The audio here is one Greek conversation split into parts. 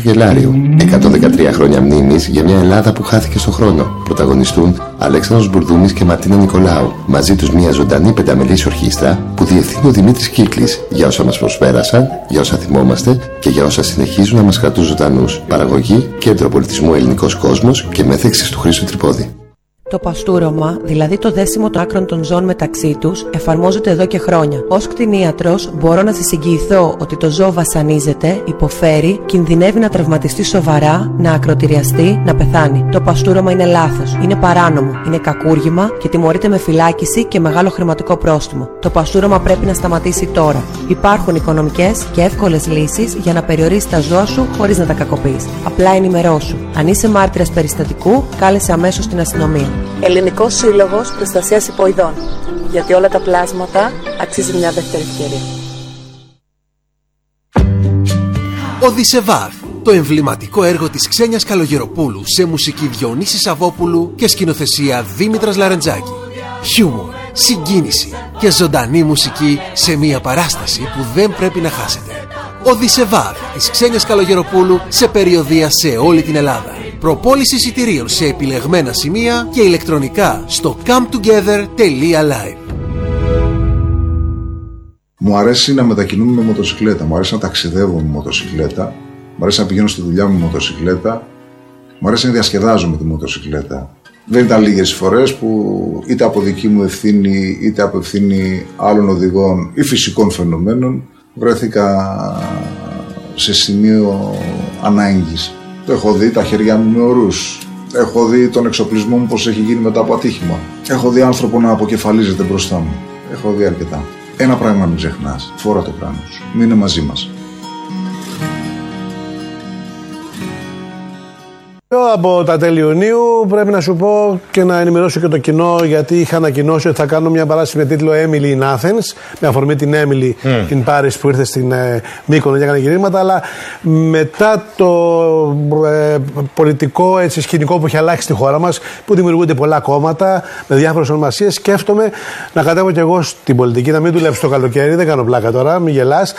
Γελάριου. 113 χρόνια μνήμης για μια Ελλάδα που χάθηκε στον χρόνο. Πρωταγωνιστούν Αλέξανδρος Μπουρδούμης και Μαρτίνα Νικολάου. Μαζί τους μια ζωντανή πενταμελής ορχήστρα που διευθύνει ο Δημήτρης Κύκλης για όσα μας προσπέρασαν, για όσα θυμόμαστε και για όσα συνεχίζουν να μας κρατούν ζωντανούς. Παραγωγή, Κέντρο Πολιτισμού Ελληνικός Κόσμος και μέθεξης του Χρήστου Τρυπόδη. Το παστούρωμα, δηλαδή το δέσιμο των άκρων των ζώων μεταξύ τους, εφαρμόζεται εδώ και χρόνια. Ως κτηνίατρος, μπορώ να σας εγγυηθώ ότι το ζώο βασανίζεται, υποφέρει, κινδυνεύει να τραυματιστεί σοβαρά, να ακροτηριαστεί, να πεθάνει. Το παστούρωμα είναι λάθος, είναι παράνομο, είναι κακούργημα και τιμωρείται με φυλάκιση και μεγάλο χρηματικό πρόστιμο. Το παστούρωμα πρέπει να σταματήσει τώρα. Υπάρχουν οικονομικές και εύκολες λύσεις για να περιορίσεις τα ζώα σου χωρίς να τα κακοποιείς. Απλά ενημερώσου. Αν είσαι μάρτυρας περιστατικού, κάλεσε αμέσως την αστυνομία. Ελληνικός Σύλλογος Προστασίας Υποειδών. Γιατί όλα τα πλάσματα αξίζει μια δεύτερη ευκαιρία. Οδυσσεβάρ, το εμβληματικό έργο της Ξένιας Καλογεροπούλου σε μουσική Διονύση Σαββόπουλου και σκηνοθεσία Δήμητρας Λαρεντζάκη. Χιούμορ, συγκίνηση και ζωντανή μουσική σε μια παράσταση που δεν πρέπει να χάσετε. Οδυσσεβάρ της Ξένιας Καλογεροπούλου σε περιοδεία σε όλη την Ελλάδα. Προπόληση εισιτηρίων σε επιλεγμένα σημεία και ηλεκτρονικά στο cometogether.live. Μου αρέσει να μετακινούμαι με μοτοσυκλέτα, μου αρέσει να ταξιδεύω με μοτοσυκλέτα, μου αρέσει να πηγαίνω στη δουλειά με μοτοσυκλέτα, μου αρέσει να διασκεδάζω με τη μοτοσυκλέτα. Δεν ήταν λίγες φορές που είτε από δική μου ευθύνη είτε από ευθύνη άλλων οδηγών ή φυσικών φαινομένων βρέθηκα σε σημείο ανάγκης. Έχω δει τα χέρια μου με ορούς. Έχω δει τον εξοπλισμό μου πως έχει γίνει μετά από ατύχημα. Έχω δει άνθρωπο να αποκεφαλίζεται μπροστά μου. Έχω δει αρκετά. Ένα πράγμα μην ξεχνάς. Φόρα το κράνος σου. Μείνε μαζί μας. Από τα τέλη Ιουνίου πρέπει να σου πω και να ενημερώσω και το κοινό, γιατί είχα ανακοινώσει ότι θα κάνω μια παράσταση με τίτλο Emily in Athens, με αφορμή την Emily in Paris που ήρθε στην Μύκονο και έκανε γυρίσματα, αλλά μετά το πολιτικό σκηνικό που έχει αλλάξει στη χώρα μας, που δημιουργούνται πολλά κόμματα με διάφορες ονομασίες, σκέφτομαι να κατέβω κι εγώ στην πολιτική, να μην δουλέψω το καλοκαίρι, δεν κάνω πλάκα τώρα, μην γελάς.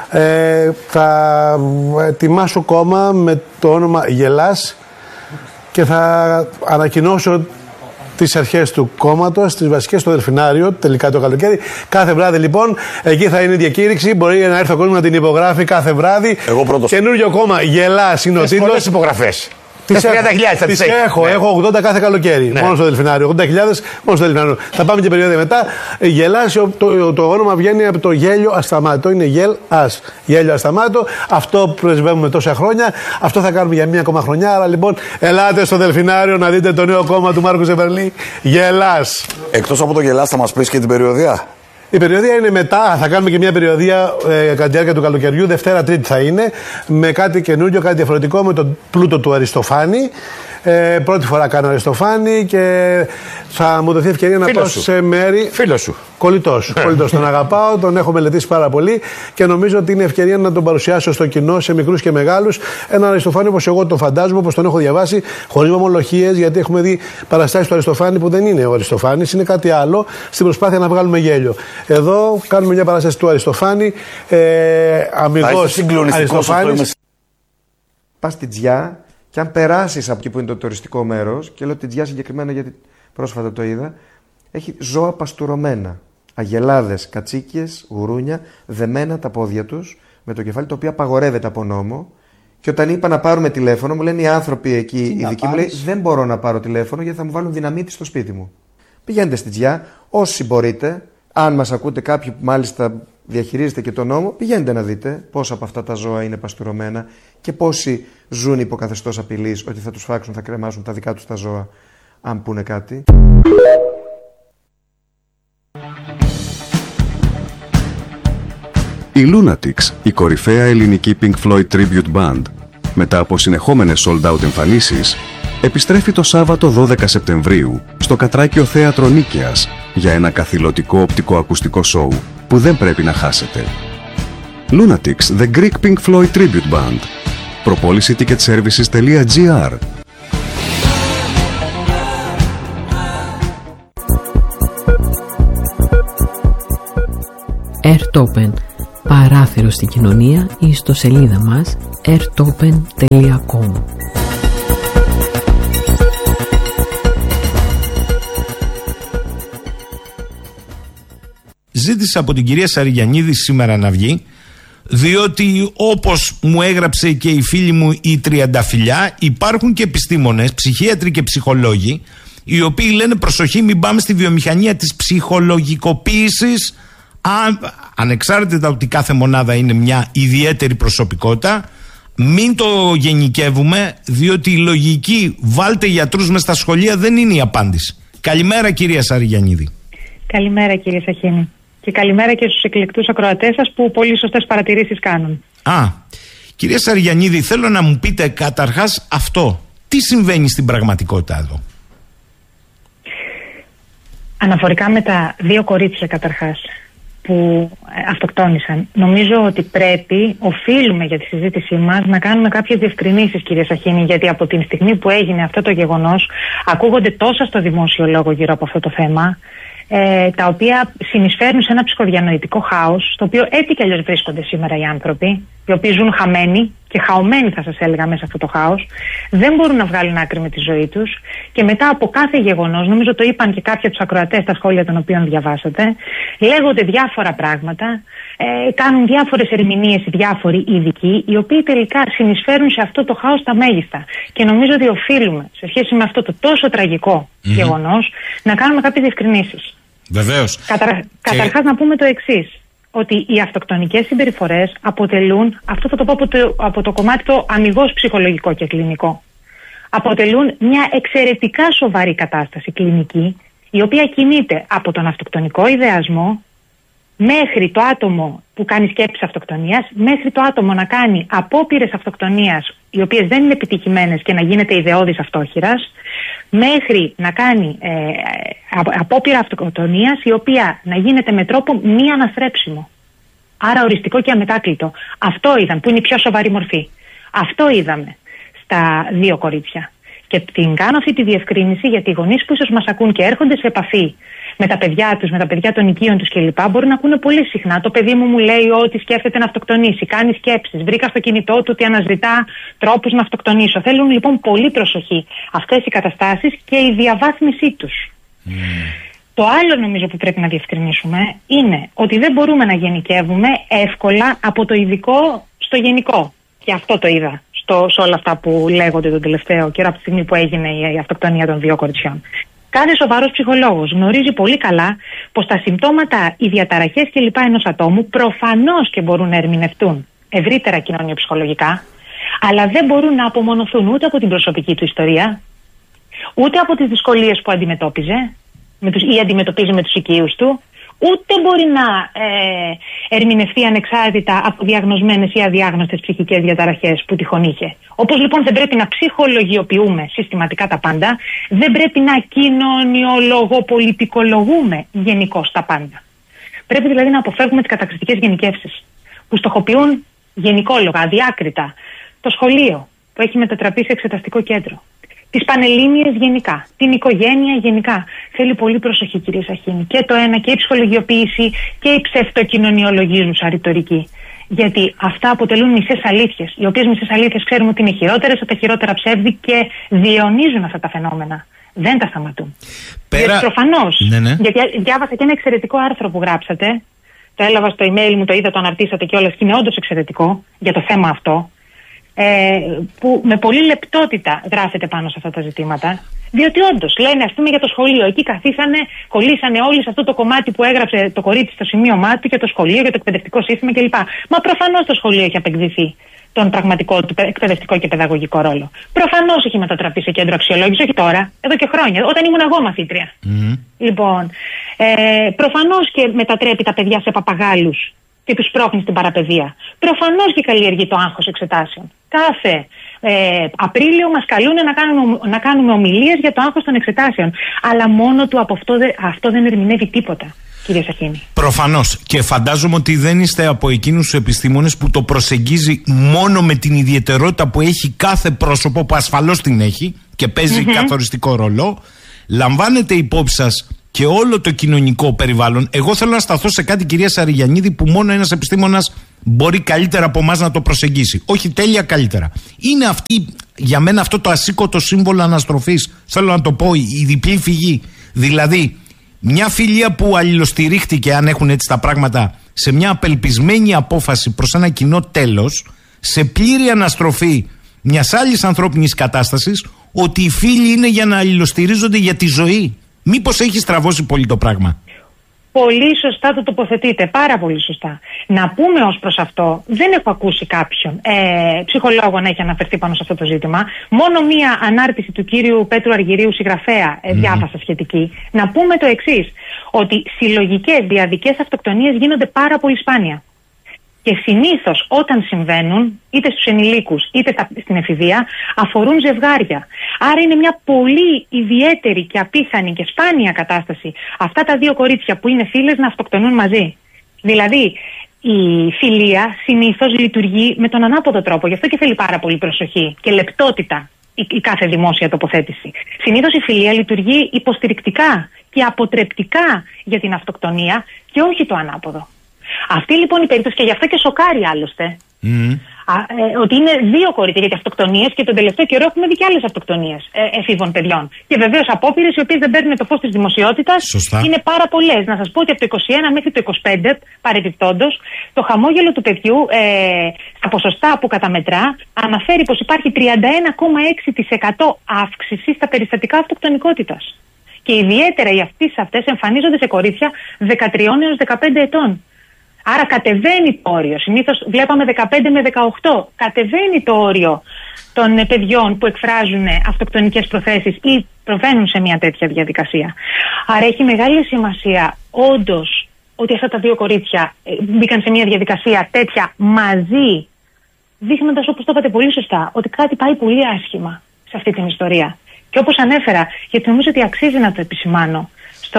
Θα ετοιμάσω κόμμα με το όνομα Γελάς και θα ανακοινώσω τις αρχές του κόμματος, τις βασικές στο Δελφινάριο, τελικά το καλοκαίρι. Κάθε βράδυ λοιπόν, εκεί θα είναι η διακήρυξη. Μπορεί να έρθει ο κόσμος να την υπογράφει κάθε βράδυ. Εγώ πρώτος. Καινούριο κόμμα, Γελάς είναι ο τίτλος. Πολλές υπογραφές. Τις έχω 80 κάθε καλοκαίρι. Ναι. Μόνο στο Δελφινάριο. 80.000 μόνο στο Δελφινάριο. Θα πάμε και περίοδο μετά. Γελάς, το όνομα βγαίνει από το γέλιο ασταμάτητο. Είναι γελ-ας. Γέλιο ασταμάτητο. Αυτό πρεσβεύουμε τόσα χρόνια. Αυτό θα κάνουμε για μία ακόμα χρονιά. Άρα λοιπόν, ελάτε στο Δελφινάριο να δείτε το νέο κόμμα του Μάρκου Ζεβερλή. Γελάς. Εκτός από το Γελάς, θα μας πεις και την περιοδία. Η περιοδία είναι μετά, θα κάνουμε και μια περιοδία κατά τη διάρκεια του καλοκαιριού, Δευτέρα Τρίτη θα είναι, με κάτι καινούριο, κάτι διαφορετικό, με τον πλούτο του Αριστοφάνη. Πρώτη φορά κάνω Αριστοφάνη και θα μου δοθεί ευκαιρία να πάω σε μέρη. Φίλο σου. Κολλητός. Τον αγαπάω, τον έχω μελετήσει πάρα πολύ και νομίζω ότι είναι ευκαιρία να τον παρουσιάσω στο κοινό, σε μικρούς και μεγάλους. Έναν Αριστοφάνη όπως εγώ τον φαντάζομαι, όπως τον έχω διαβάσει, χωρίς μομολογίες, γιατί έχουμε δει παραστάσεις του Αριστοφάνη που δεν είναι ο Αριστοφάνης, είναι κάτι άλλο, στην προσπάθεια να βγάλουμε γέλιο. Εδώ κάνουμε μια παράσταση του Αριστοφάνη, αμυγός Αριστοφάνης. Πας στην Τζιά. Και αν περάσεις από εκεί που είναι το τουριστικό μέρος, και λέω την Τζιά συγκεκριμένα γιατί πρόσφατα το είδα, έχει ζώα παστουρωμένα. Αγελάδες, κατσίκιες, γουρούνια, δεμένα τα πόδια τους με το κεφάλι, το οποίο απαγορεύεται από νόμο. Και όταν είπα να πάρουμε τηλέφωνο, μου λένε οι άνθρωποι εκεί, οι δικοί μου, λέει, δεν μπορώ να πάρω τηλέφωνο γιατί θα μου βάλουν δυναμίτη στο σπίτι μου. Πηγαίνετε στην Τζιά, όσοι μπορείτε. Αν μας ακούτε κάποιοι που μάλιστα διαχειρίζετε και τον νόμο, πηγαίνετε να δείτε πόσα από αυτά τα ζώα είναι παστουρωμένα και πόσοι ζουν υπό καθεστώς απειλής ότι θα τους φάξουν, θα κρεμάσουν τα δικά τους τα ζώα αν πούνε κάτι. Η Lunatics, η κορυφαία ελληνική Pink Floyd Tribute Band, μετά από συνεχόμενες sold-out εμφανίσεις, επιστρέφει το Σάββατο 12 Σεπτεμβρίου στο Κατράκιο Θέατρο Νίκαιας για ένα καθηλωτικό οπτικοακουστικό σοου που δεν πρέπει να χάσετε. Lunatics, The Greek Pink Floyd Tribute Band. Προπόληση ticketservices.gr. Airtopen, παράθυρο στην κοινωνία, η ιστοσελίδα μας airtopen.com. Ζήτησα από την κυρία Σαριγιαννίδη σήμερα να βγει, διότι όπως μου έγραψε και η φίλη μου η Τριανταφυλλιά, υπάρχουν και επιστήμονες, ψυχίατροι και ψυχολόγοι, οι οποίοι λένε προσοχή, μην πάμε στη βιομηχανία της ψυχολογικοποίησης, ανεξάρτητα ότι κάθε μονάδα είναι μια ιδιαίτερη προσωπικότητα, μην το γενικεύουμε, διότι η λογική βάλτε γιατρούς μες στα σχολεία δεν είναι η απάντηση. Καλημέρα κυρία Σαριγιαννίδη. Καλημέρα κύριε Σαχίνη. Και καλημέρα και στους εκλεκτούς ακροατές σας που πολύ σωστές παρατηρήσεις κάνουν. Κυρία Σαριγιαννίδη, θέλω να μου πείτε καταρχάς αυτό. Τι συμβαίνει στην πραγματικότητα εδώ? Αναφορικά με τα 2 κορίτσια καταρχάς που αυτοκτόνησαν, νομίζω ότι οφείλουμε για τη συζήτησή μας να κάνουμε κάποιες διευκρινήσεις κύριε Σαχίνη, γιατί από την στιγμή που έγινε αυτό το γεγονός ακούγονται τόσα στο δημόσιο λόγο γύρω από αυτό το θέμα, τα οποία συνεισφέρουν σε ένα ψυχοδιανοητικό χάος, στο οποίο έτσι κι αλλιώς βρίσκονται σήμερα οι άνθρωποι, οι οποίοι ζουν χαμένοι και χαωμένοι, θα σας έλεγα, μέσα σε αυτό το χάος, δεν μπορούν να βγάλουν άκρη με τη ζωή τους και μετά από κάθε γεγονός, νομίζω το είπαν και κάποιοι από τους ακροατές στα σχόλια των οποίων διαβάσατε, λέγονται διάφορα πράγματα, κάνουν διάφορες ερμηνείες οι διάφοροι ειδικοί, οι οποίοι τελικά συνεισφέρουν σε αυτό το χάος τα μέγιστα. Και νομίζω ότι οφείλουμε, σε σχέση με αυτό το τόσο τραγικό γεγονός, να κάνουμε κάποιες διευκρινήσεις. Βεβαίως. Καταρχάς να πούμε το εξής, ότι οι αυτοκτονικές συμπεριφορές αποτελούν, αυτό θα το πω από το κομμάτι το αμιγώς ψυχολογικό και κλινικό, αποτελούν μια εξαιρετικά σοβαρή κατάσταση κλινική, η οποία κινείται από τον αυτοκτονικό ιδεασμό μέχρι το άτομο που κάνει σκέψεις αυτοκτονίας, μέχρι το άτομο να κάνει απόπειρες αυτοκτονίας οι οποίες δεν είναι επιτυχημένες και να γίνεται ιδεώδης αυτόχειρας, μέχρι να κάνει απόπειρα αυτοκτονίας η οποία να γίνεται με τρόπο μη αναστρέψιμο. Άρα οριστικό και αμετάκλητο. Αυτό είδαμε, που είναι η πιο σοβαρή μορφή. Αυτό είδαμε στα 2 κορίτσια. Και την κάνω αυτή τη διευκρίνηση γιατί οι γονείς που ίσως μας ακούν και έρχονται σε επαφή με τα παιδιά τους, με τα παιδιά των οικείων τους κλπ. Μπορούν να ακούνε πολύ συχνά. Το παιδί μου λέει ότι σκέφτεται να αυτοκτονήσει, κάνει σκέψεις. Βρήκα στο κινητό του ότι αναζητά τρόπους να αυτοκτονήσω. Θέλουν λοιπόν πολύ προσοχή αυτές οι καταστάσεις και η διαβάθμισή τους. Το άλλο νομίζω που πρέπει να διευκρινίσουμε είναι ότι δεν μπορούμε να γενικεύουμε εύκολα από το ειδικό στο γενικό. Και αυτό το είδα σε όλα αυτά που λέγονται τον τελευταίο καιρό από τη στιγμή που έγινε η αυτοκτονία των 2 κοριτσιών. Κάθε σοβαρός ψυχολόγος γνωρίζει πολύ καλά πως τα συμπτώματα, οι διαταραχές κλπ. Ενός ατόμου προφανώς και μπορούν να ερμηνευτούν ευρύτερα κοινωνιοψυχολογικά, αλλά δεν μπορούν να απομονωθούν ούτε από την προσωπική του ιστορία, ούτε από τις δυσκολίες που αντιμετώπιζε ή αντιμετωπίζει με τους οικείους του, ούτε μπορεί να ερμηνευτεί ανεξάρτητα από διαγνωσμένες ή αδιάγνωστες ψυχικές διαταραχές που τυχόν είχε. Όπως λοιπόν δεν πρέπει να ψυχολογιοποιούμε συστηματικά τα πάντα, δεν πρέπει να κοινωνιολογοπολιτικολογούμε γενικώς τα πάντα. Πρέπει δηλαδή να αποφεύγουμε τις κατακριστικές γενικεύσεις που στοχοποιούν γενικόλογα, αδιάκριτα, το σχολείο που έχει μετατραπεί σε εξεταστικό κέντρο, τις πανελλήνιες γενικά, την οικογένεια γενικά. Θέλει πολύ προσοχή κύριε Σαχίνη, και το ένα και η ψυχολογιοποίηση και η ψευτοκοινωνιολογίζουσα ρητορική. Γιατί αυτά αποτελούν μισές αλήθειες, οι οποίες μισές αλήθειες ξέρουμε ότι είναι χειρότερες από τα χειρότερα ψεύδι και διαιωνίζουν αυτά τα φαινόμενα. Δεν τα σταματούν. Γιατί προφανώς, γιατί διάβασα και ένα εξαιρετικό άρθρο που γράψατε, το έλαβα στο email μου, το είδα, το αναρτήσατε κιόλας και είναι όντως εξαιρετικό για το θέμα αυτό. Που με πολύ λεπτότητα γράφεται πάνω σε αυτά τα ζητήματα, διότι όντως λένε, ας πούμε, για το σχολείο. Εκεί καθίσανε, κολλήσανε όλοι σε αυτό το κομμάτι που έγραψε το κορίτσι στο σημείωμά του για το σχολείο, για το εκπαιδευτικό σύστημα κλπ. Μα προφανώς το σχολείο έχει απεκδηθεί τον πραγματικό του εκπαιδευτικό και παιδαγωγικό ρόλο. Προφανώς έχει μετατραπεί σε κέντρο αξιολόγηση, όχι τώρα, εδώ και χρόνια, όταν ήμουν εγώ μαθήτρια. Λοιπόν, προφανώς και μετατρέπει τα παιδιά σε παπαγάλους και τους πρόχνει στην παραπαιδεία. Προφανώς και καλλιεργεί το άγχος εξετάσεων. Κάθε Απρίλιο μας καλούν να κάνουμε ομιλίες για το άγχος των εξετάσεων. Αλλά μόνο του από αυτό δεν ερμηνεύει τίποτα, κύριε Σαχίνη. Προφανώς. Και φαντάζομαι ότι δεν είστε από εκείνους τους επιστήμονες που το προσεγγίζει μόνο με την ιδιαιτερότητα που έχει κάθε πρόσωπο, που ασφαλώς την έχει και παίζει καθοριστικό ρόλο. Λαμβάνετε υπόψη σας και όλο το κοινωνικό περιβάλλον. Εγώ θέλω να σταθώ σε κάτι, κυρία Σαριγιαννίδη, που μόνο ένας επιστήμονας μπορεί καλύτερα από εμάς να το προσεγγίσει. Όχι τέλεια, καλύτερα. Είναι αυτή, για μένα, αυτό το ασήκωτο σύμβολο αναστροφής. Θέλω να το πω, η διπλή φυγή. Δηλαδή, μια φιλία που αλληλοστηρίχτηκε, αν έχουν έτσι τα πράγματα, σε μια απελπισμένη απόφαση προς ένα κοινό τέλος, σε πλήρη αναστροφή μιας άλλης ανθρώπινης κατάστασης, ότι οι φίλοι είναι για να αλληλοστηρίζονται για τη ζωή. Μήπως έχει στραβώσει πολύ το πράγμα? Πολύ σωστά το τοποθετείτε, πάρα πολύ σωστά. Να πούμε ως προς αυτό, δεν έχω ακούσει κάποιον ψυχολόγο να έχει αναφερθεί πάνω σε αυτό το ζήτημα. Μόνο μία ανάρτηση του κύριου Πέτρου Αργυρίου, συγγραφέα, διάβασα σχετική. Να πούμε το εξής, ότι συλλογικές διαδικές αυτοκτονίες γίνονται πάρα πολύ σπάνια. Και συνήθως όταν συμβαίνουν, είτε στους ενηλίκους είτε στην εφηβεία, αφορούν ζευγάρια. Άρα είναι μια πολύ ιδιαίτερη και απίθανη και σπάνια κατάσταση αυτά τα δύο κορίτσια που είναι φίλες να αυτοκτονούν μαζί. Δηλαδή, η φιλία συνήθως λειτουργεί με τον ανάποδο τρόπο. Γι' αυτό και θέλει πάρα πολύ προσοχή και λεπτότητα η κάθε δημόσια τοποθέτηση. Συνήθως η φιλία λειτουργεί υποστηρικτικά και αποτρεπτικά για την αυτοκτονία και όχι το ανάποδο. Αυτή λοιπόν η περίπτωση, και γι' αυτό και σοκάρει άλλωστε, ότι είναι δύο κορίτσια, γιατί αυτοκτονίες, και τον τελευταίο καιρό έχουμε δει και άλλες αυτοκτονίες εφήβων παιδιών. Και βεβαίως απόπειρες οι οποίες δεν παίρνουν το φως της δημοσιότητας. Είναι πάρα πολλές. Να σας πω ότι από το 21 μέχρι το 25, παρεμπιπτόντως, το χαμόγελο του παιδιού στα ποσοστά που καταμετρά αναφέρει πως υπάρχει 31,6% αύξηση στα περιστατικά αυτοκτονικότητας. Και ιδιαίτερα οι αυτές εμφανίζονται σε κορίτσια 13 έως 15 ετών. Άρα κατεβαίνει το όριο. Συνήθως βλέπαμε 15 με 18. Κατεβαίνει το όριο των παιδιών που εκφράζουν αυτοκτονικές προθέσεις ή προβαίνουν σε μια τέτοια διαδικασία. Άρα έχει μεγάλη σημασία όντως ότι αυτά τα δύο κορίτσια μπήκαν σε μια διαδικασία τέτοια μαζί, δείχνοντας, όπως το είπατε πολύ σωστά, ότι κάτι πάει πολύ άσχημα σε αυτή την ιστορία. Και όπως ανέφερα, γιατί νομίζω ότι αξίζει να το επισημάνω,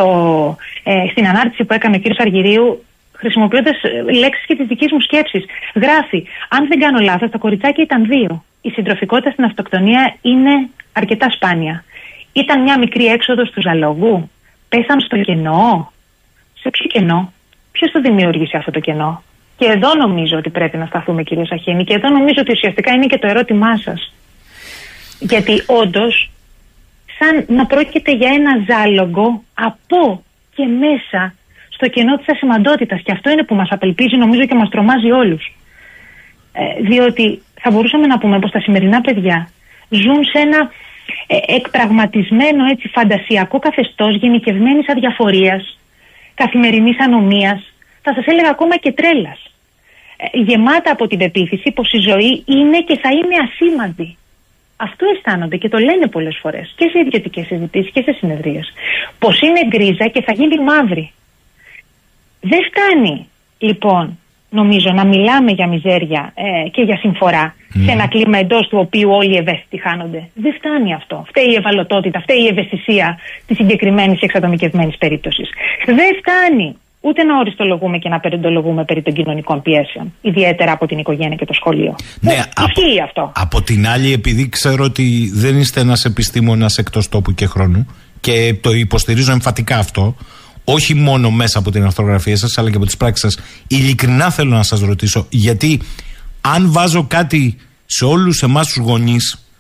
στην ανάρτηση που έκανε ο κ. Αργυρίου, χρησιμοποιώντας λέξεις και τις δικές μου σκέψεις, γράφει: αν δεν κάνω λάθος, τα κοριτσάκια ήταν δύο. Η συντροφικότητα στην αυτοκτονία είναι αρκετά σπάνια. Ήταν μια μικρή έξοδος του ζαλόγου. Πέσαν στο κενό. Σε ποιο κενό? Ποιος το δημιούργησε αυτό το κενό? Και εδώ νομίζω ότι πρέπει να σταθούμε, κύριε Σαχίνη, και εδώ νομίζω ότι ουσιαστικά είναι και το ερώτημά σας. Γιατί όντως, σαν να πρόκειται για ένα ζάλογο από και μέσα στο κενό της ασημαντότητας. Και αυτό είναι που μας απελπίζει, νομίζω, και μας τρομάζει όλους. Διότι θα μπορούσαμε να πούμε πως τα σημερινά παιδιά ζουν σε ένα εκπραγματισμένο, έτσι, φαντασιακό καθεστώς γενικευμένης αδιαφορίας, καθημερινής ανομίας, θα σας έλεγα ακόμα και τρέλας. Γεμάτα από την πεποίθηση πως η ζωή είναι και θα είναι ασήμαντη. Αυτό αισθάνονται και το λένε πολλές φορές και σε ιδιωτικές συζητήσεις και σε συνεδρίες. Πως είναι γκρίζα και θα γίνει μαύρη. Δεν φτάνει λοιπόν, νομίζω, να μιλάμε για μιζέρια και για συμφορά σε ένα κλίμα εντός του οποίου όλοι οι ευαίσθητοι χάνονται. Δεν φτάνει αυτό. Φταίει η ευαλωτότητα, φταίει η ευαισθησία της συγκεκριμένης εξατομικευμένης περίπτωσης. Δεν φτάνει ούτε να οριστολογούμε και να περιντολογούμε περί των κοινωνικών πιέσεων, ιδιαίτερα από την οικογένεια και το σχολείο. Ναι, ισχύει αυτό. Από την άλλη, επειδή ξέρω ότι δεν είστε ένας επιστήμονας εκτός τόπου και χρόνου, και το υποστηρίζω εμφατικά αυτό, όχι μόνο μέσα από την αρθρογραφία σας, αλλά και από τις πράξεις σας, ειλικρινά θέλω να σας ρωτήσω, γιατί αν βάζω κάτι σε όλους εμάς τους γονείς,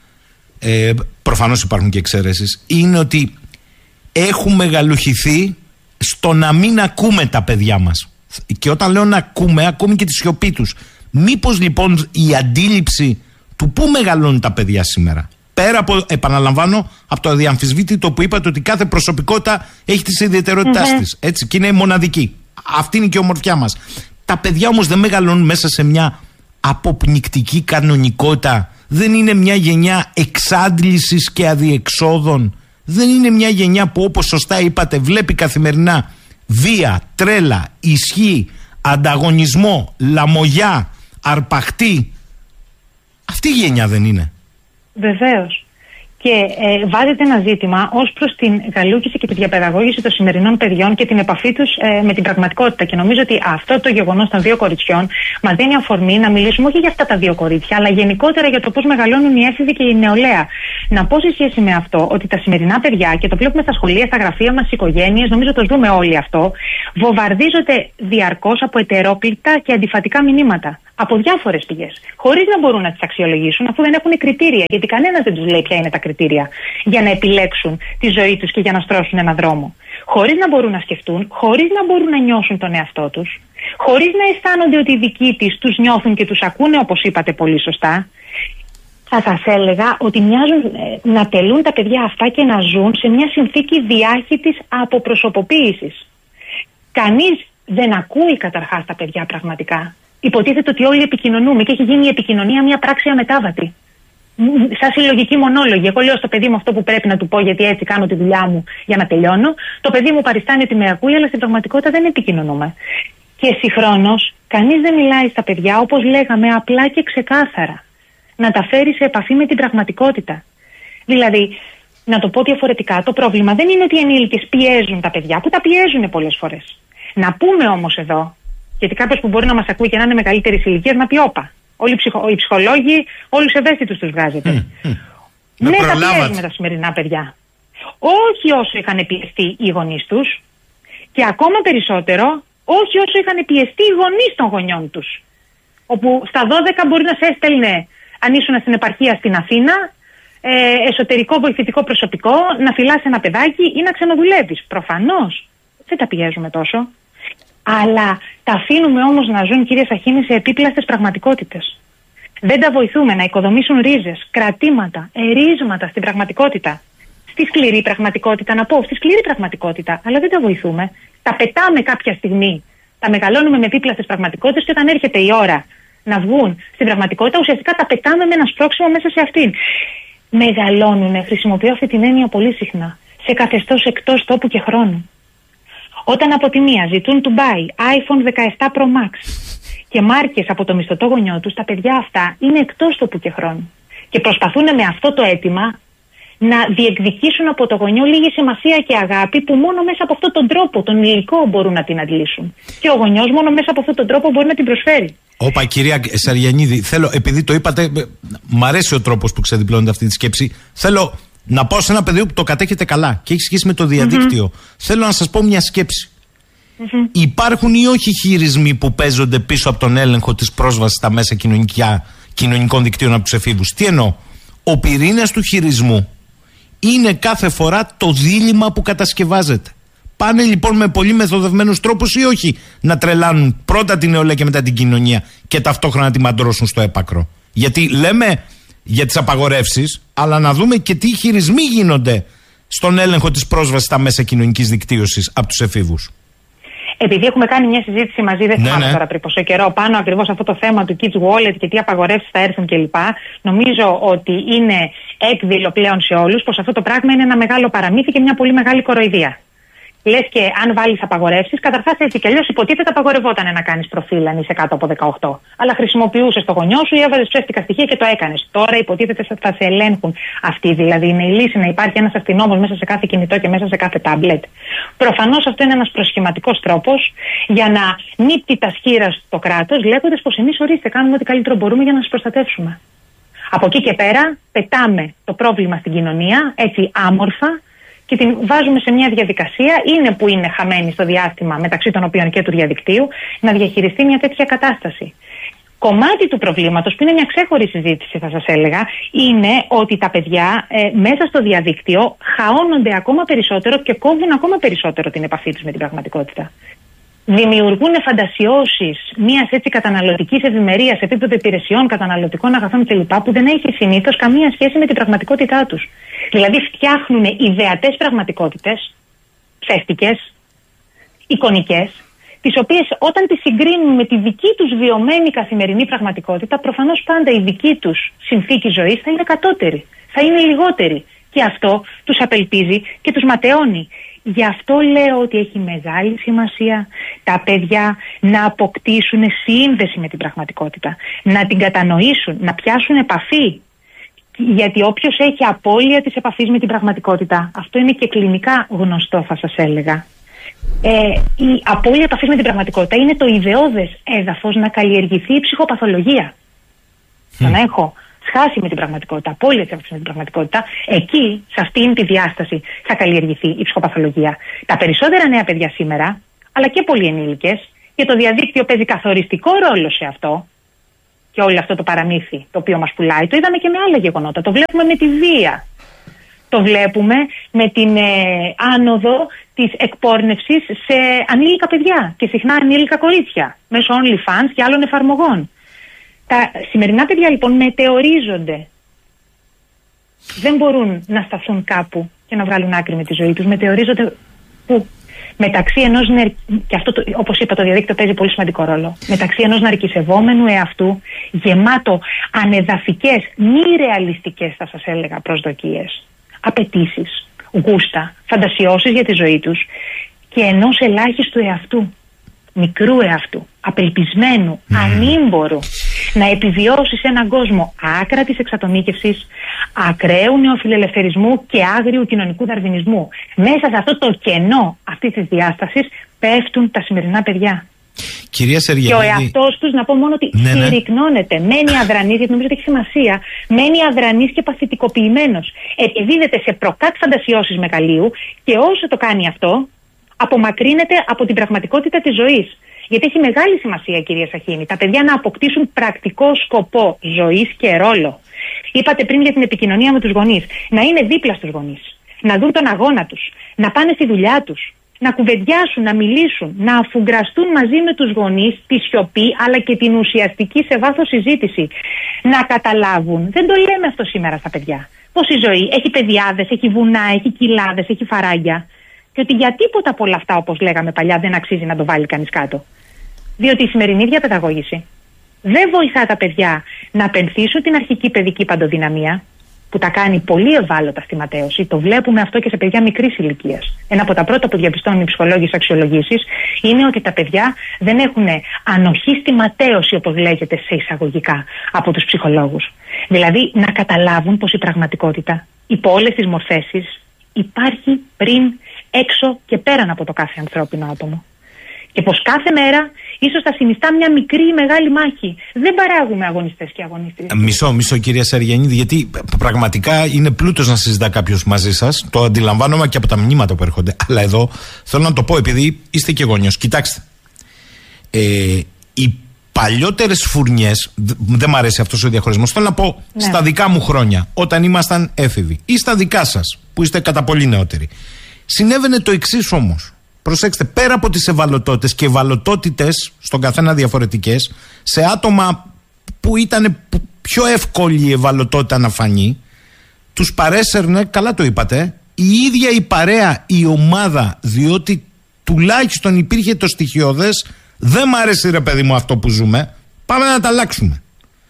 προφανώς υπάρχουν και εξαίρεσεις, είναι ότι έχουμε γαλουχηθεί στο να μην ακούμε τα παιδιά μας. Και όταν λέω να ακούμε και τη σιωπή τους. Μήπως λοιπόν η αντίληψη του πού μεγαλώνουν τα παιδιά σήμερα, πέρα από, επαναλαμβάνω, από το αδιαμφισβήτητο που είπατε ότι κάθε προσωπικότητα έχει τις ιδιαιτερότητάς της, έτσι, και είναι μοναδική. Αυτή είναι και η ομορφιά μας. Τα παιδιά όμως δεν μεγαλώνουν μέσα σε μια αποπνικτική κανονικότητα. Δεν είναι μια γενιά εξάντλησης και αδιεξόδων. Δεν είναι μια γενιά που, όπως σωστά είπατε, βλέπει καθημερινά βία, τρέλα, ισχύ, ανταγωνισμό, λαμογιά, αρπαχτή. Αυτή η γενιά δεν είναι? Βεβαίως. Και βάζετε ένα ζήτημα ως προς την γαλούκηση και τη διαπαιδαγώγηση των σημερινών παιδιών και την επαφή τους με την πραγματικότητα. Και νομίζω ότι αυτό το γεγονός των δύο κοριτσιών μας δίνει αφορμή να μιλήσουμε όχι για αυτά τα δύο κορίτσια, αλλά γενικότερα για το πώς μεγαλώνουν οι έφηβοι και η νεολαία. Να πω σε σχέση με αυτό ότι τα σημερινά παιδιά, και το βλέπουμε στα σχολεία, στα γραφεία μας, στις οικογένειες, νομίζω το ζούμε όλοι αυτό, βομβαρδίζονται διαρκώς από ετερόκλητα και αντιφατικά μηνύματα. Από διάφορες πηγές. Χωρίς να μπορούν να τις αξιολογήσουν, αφού δεν έχουν κριτήρια. Γιατί κανένας δεν τους λέει ποια είναι τα κριτήρια για να επιλέξουν τη ζωή τους και για να στρώσουν έναν δρόμο. Χωρίς να μπορούν να σκεφτούν, χωρίς να μπορούν να νιώσουν τον εαυτό τους, χωρίς να αισθάνονται ότι οι δικοί της τους νιώθουν και τους ακούνε, όπως είπατε πολύ σωστά. Θα σας έλεγα ότι μοιάζουν να τελούν τα παιδιά αυτά και να ζουν σε μια συνθήκη διάχυτης αποπροσωποποίησης. Κανείς δεν ακούει καταρχάς τα παιδιά πραγματικά. Υποτίθεται ότι όλοι επικοινωνούμε και έχει γίνει η επικοινωνία μια πράξη αμετάβατη. Σαν συλλογική μονόλογη. Εγώ λέω στο παιδί μου αυτό που πρέπει να του πω, γιατί έτσι κάνω τη δουλειά μου για να τελειώνω. Το παιδί μου παριστάνει ότι με ακούει, αλλά στην πραγματικότητα δεν επικοινωνούμε. Και συγχρόνως, κανείς δεν μιλάει στα παιδιά, όπως λέγαμε, απλά και ξεκάθαρα. Να τα φέρει σε επαφή με την πραγματικότητα. Δηλαδή, να το πω διαφορετικά, το πρόβλημα δεν είναι ότι οι ενήλικες πιέζουν τα παιδιά, που τα πιέζουν πολλές φορές. Να πούμε όμως εδώ, γιατί κάποιος που μπορεί να μας ακούει και να είναι μεγαλύτερης ηλικίας να πει όπα. Όλοι οι ψυχολόγοι, όλους ευαίσθητους τους βγάζετε. Ναι, τα πιέζουμε τα σημερινά παιδιά. Όχι όσο είχαν πιεστεί οι γονείς τους, και ακόμα περισσότερο, όχι όσο είχαν πιεστεί οι γονείς των γονιών τους. Όπου στα 12 μπορεί να σε έστελνε, αν ήσουν στην επαρχία στην Αθήνα, εσωτερικό βοηθητικό προσωπικό, να φυλάς ένα παιδάκι ή να ξενοδουλεύεις. Προφανώς δεν τα πιέζουμε τόσο. Αλλά τα αφήνουμε όμως να ζουν, κύριε Σαχίνη, σε επίπλαστες πραγματικότητες. Δεν τα βοηθούμε να οικοδομήσουν ρίζες, κρατήματα, ερίσματα στην πραγματικότητα. Στη σκληρή πραγματικότητα, να πω, στη σκληρή πραγματικότητα. Αλλά δεν τα βοηθούμε. Τα πετάμε κάποια στιγμή. Τα μεγαλώνουμε με επίπλαστες πραγματικότητες και όταν έρχεται η ώρα να βγουν στην πραγματικότητα, ουσιαστικά τα πετάμε με ένα σπρώξιμο μέσα σε αυτήν. Μεγαλώνουνε, χρησιμοποιώ αυτή την έννοια πολύ συχνά, σε καθεστώς εκτός τόπου και χρόνου. Όταν από τη μία ζητούν του buy iPhone 17 Pro Max και μάρκες από το μισθωτό γονιό τους, τα παιδιά αυτά είναι εκτός τόπου και χρόνου. Και προσπαθούν με αυτό το αίτημα να διεκδικήσουν από το γονιό λίγη σημασία και αγάπη που μόνο μέσα από αυτόν τον τρόπο, τον υλικό, μπορούν να την αντλήσουν. Και ο γονιός μόνο μέσα από αυτόν τον τρόπο μπορεί να την προσφέρει. Όπα, κυρία Σαριανίδη, θέλω, επειδή το είπατε, μ' αρέσει ο τρόπος που ξεδιπλώνετε αυτή τη σκέψη. Θέλω να πω σε ένα παιδί που το κατέχετε καλά και έχει σχέση με το διαδίκτυο. Θέλω να σας πω μια σκέψη. Υπάρχουν ή όχι χειρισμοί που παίζονται πίσω από τον έλεγχο της πρόσβασης στα μέσα κοινωνικών δικτύων από τους εφήβους? Τι εννοώ? Ο πυρήνας του χειρισμού είναι κάθε φορά το δίλημμα που κατασκευάζεται. Πάνε λοιπόν με πολύ μεθοδευμένους τρόπους ή όχι να τρελάνουν πρώτα την νεολαία και μετά την κοινωνία και ταυτόχρονα να τη μαντρώσουν στο έπακρο? Γιατί λέμε για τις απαγορεύσεις, αλλά να δούμε και τι χειρισμοί γίνονται στον έλεγχο της πρόσβασης στα μέσα κοινωνικής δικτύωσης από τους εφήβους. Επειδή έχουμε κάνει μια συζήτηση μαζί, δεν θυμάμαι τώρα πριν πόσο καιρό, πάνω ακριβώς αυτό το θέμα του Kids Wallet και τι απαγορεύσεις θα έρθουν κλπ. Νομίζω ότι είναι έκδηλο πλέον σε όλους πως αυτό το πράγμα είναι ένα μεγάλο παραμύθι και μια πολύ μεγάλη κοροϊδία. Λες και αν βάλεις απαγορεύσεις, καταρχάς έτσι κι αλλιώς υποτίθεται απαγορευόταν να κάνεις προφίλ αν είσαι κάτω από 18. Αλλά χρησιμοποιούσες το γονιό σου ή έβαζες ψεύτικα στοιχεία και το έκανες. Τώρα υποτίθεται θα σε ελέγχουν αυτοί. Δηλαδή είναι η λύση να υπάρχει ένας αστυνόμος μέσα σε κάθε κινητό και μέσα σε κάθε τάμπλετ. Προφανώς αυτό είναι ένας προσχηματικός τρόπος για να νύπτει τα σχήρα στο κράτος, λέγοντας πως εμείς ορίστε κάνουμε ό,τι καλύτερο μπορούμε για να σας προστατεύσουμε. Από εκεί και πέρα πετάμε το πρόβλημα στην κοινωνία έτσι άμορφα. Και την βάζουμε σε μια διαδικασία, είναι που είναι χαμένη στο διάστημα μεταξύ των οποίων και του διαδικτύου, να διαχειριστεί μια τέτοια κατάσταση. Κομμάτι του προβλήματος, που είναι μια ξέχωρη συζήτηση θα σας έλεγα, είναι ότι τα παιδιά μέσα στο διαδίκτυο χαώνονται ακόμα περισσότερο και κόβουν ακόμα περισσότερο την επαφή τους με την πραγματικότητα. Δημιουργούν φαντασιώσεις μιας έτσι καταναλωτικής ευημερίας σε επίπεδο υπηρεσιών, καταναλωτικών αγαθών κλπ. Που δεν έχει συνήθως καμία σχέση με την πραγματικότητά τους. Δηλαδή φτιάχνουν ιδεατές πραγματικότητες, ψεύτικες, εικονικές, τις οποίες όταν τις συγκρίνουν με τη δική τους βιωμένη καθημερινή πραγματικότητα, προφανώς πάντα η δική τους συνθήκη ζωής θα είναι κατώτερη, θα είναι λιγότερη. Και αυτό τους απελπίζει και τους ματαιώνει. Γι' αυτό λέω ότι έχει μεγάλη σημασία τα παιδιά να αποκτήσουν σύνδεση με την πραγματικότητα, να την κατανοήσουν, να πιάσουν επαφή. Γιατί όποιος έχει απώλεια της επαφής με την πραγματικότητα, αυτό είναι και κλινικά γνωστό θα σας έλεγα, η απώλεια επαφής με την πραγματικότητα είναι το ιδεώδες έδαφος να καλλιεργηθεί η ψυχοπαθολογία. Να έχω σχάσει με την πραγματικότητα, απόλυτα σχάσει με την πραγματικότητα, εκεί, σε αυτήν τη διάσταση, θα καλλιεργηθεί η ψυχοπαθολογία. Τα περισσότερα νέα παιδιά σήμερα, αλλά και πολλοί ενήλικες, και το διαδίκτυο παίζει καθοριστικό ρόλο σε αυτό, και όλο αυτό το παραμύθι το οποίο μας πουλάει, το είδαμε και με άλλα γεγονότα. Το βλέπουμε με τη βία. Το βλέπουμε με την άνοδο της εκπόρνευσης σε ανήλικα παιδιά και συχνά ανήλικα κορίτσια μέσω OnlyFans και άλλων εφαρμογών. Τα σημερινά παιδιά λοιπόν μετεωρίζονται. Δεν μπορούν να σταθούν κάπου και να βγάλουν άκρη με τη ζωή τους. Μετεωρίζονται που μεταξύ ενός, και αυτό όπως είπα το διαδίκτυο παίζει πολύ σημαντικό ρόλο, μεταξύ ενός ναρκισευόμενου εαυτού γεμάτο ανεδαφικές, μη ρεαλιστικές θα σας έλεγα προσδοκίες, απαιτήσεις, γούστα, φαντασιώσεις για τη ζωή τους και ενός ελάχιστου εαυτού, μικρού εαυτού, απελπισμένου, ανήμπορου, να επιβιώσει σε έναν κόσμο άκρατης εξατομίκευσης, ακραίου νεοφιλελευθερισμού και άγριου κοινωνικού δαρβινισμού. Μέσα σε αυτό το κενό αυτής της διάστασης πέφτουν τα σημερινά παιδιά. Κυρία Σεργιανίδη. Και ο εαυτός τους, να πω μόνο ότι συρρυκνώνεται, μένει αδρανής, γιατί νομίζω ότι έχει σημασία, μένει αδρανής και παθητικοποιημένος. Επιδίδεται σε προκάτ φαντασιώσεις μεγαλείου και όσο το κάνει αυτό, απομακρύνεται από την πραγματικότητα της ζωής. Γιατί έχει μεγάλη σημασία, κυρία Σαχίνη, τα παιδιά να αποκτήσουν πρακτικό σκοπό ζωής και ρόλο. Είπατε πριν για την επικοινωνία με τους γονείς. Να είναι δίπλα στους γονείς. Να δουν τον αγώνα τους. Να πάνε στη δουλειά τους. Να κουβεντιάσουν, να μιλήσουν. Να αφουγκραστούν μαζί με τους γονείς τη σιωπή αλλά και την ουσιαστική σε βάθος συζήτηση. Να καταλάβουν. Δεν το λέμε αυτό σήμερα στα παιδιά. Πως η ζωή έχει πεδιάδες, έχει βουνά, έχει κοιλάδες, έχει φαράγγια. Και ότι για τίποτα από όλα αυτά, όπως λέγαμε παλιά, δεν αξίζει να το βάλει κανείς κάτω. Διότι η σημερινή διαπαιδαγώγηση δεν βοηθά τα παιδιά να πενθήσουν την αρχική παιδική παντοδυναμία, που τα κάνει πολύ ευάλωτα στη ματέωση. Το βλέπουμε αυτό και σε παιδιά μικρής ηλικίας. Ένα από τα πρώτα που διαπιστώνουν οι ψυχολόγοι στις αξιολογήσεις είναι ότι τα παιδιά δεν έχουν ανοχή στη ματέωση, όπως λέγεται σε εισαγωγικά από τους ψυχολόγους. Δηλαδή να καταλάβουν πως η πραγματικότητα υπό όλες τις μορφές υπάρχει πριν, έξω και πέραν από το κάθε ανθρώπινο άτομο. Και πως κάθε μέρα ίσως θα συνιστά μια μικρή ή μεγάλη μάχη. Δεν παράγουμε αγωνιστές και αγωνίστριες. Μισό κυρία Σεργιανίδη, γιατί πραγματικά είναι πλούτος να συζητά κάποιος μαζί σας. Το αντιλαμβάνομαι και από τα μηνύματα που έρχονται. Αλλά εδώ θέλω να το πω επειδή είστε και γονιός. Κοιτάξτε, οι παλιότερες φουρνιές, δεν μ' αρέσει αυτός ο διαχωρισμός, θέλω να πω στα δικά μου χρόνια, όταν ήμασταν έφηβοι, ή στα δικά σας που είστε κατά πολύ νεότεροι. Συνέβαινε το εξής όμως. Προσέξτε, πέρα από τις ευαλωτότητες και ευαλωτότητες στον καθένα διαφορετικές, σε άτομα που ήταν πιο εύκολη η ευαλωτότητα να φανεί, τους παρέσαιρνε, καλά το είπατε, η ίδια η παρέα, η ομάδα, διότι τουλάχιστον υπήρχε το στοιχειώδες, δεν μ' αρέσει ρε παιδί μου αυτό που ζούμε, πάμε να τα αλλάξουμε.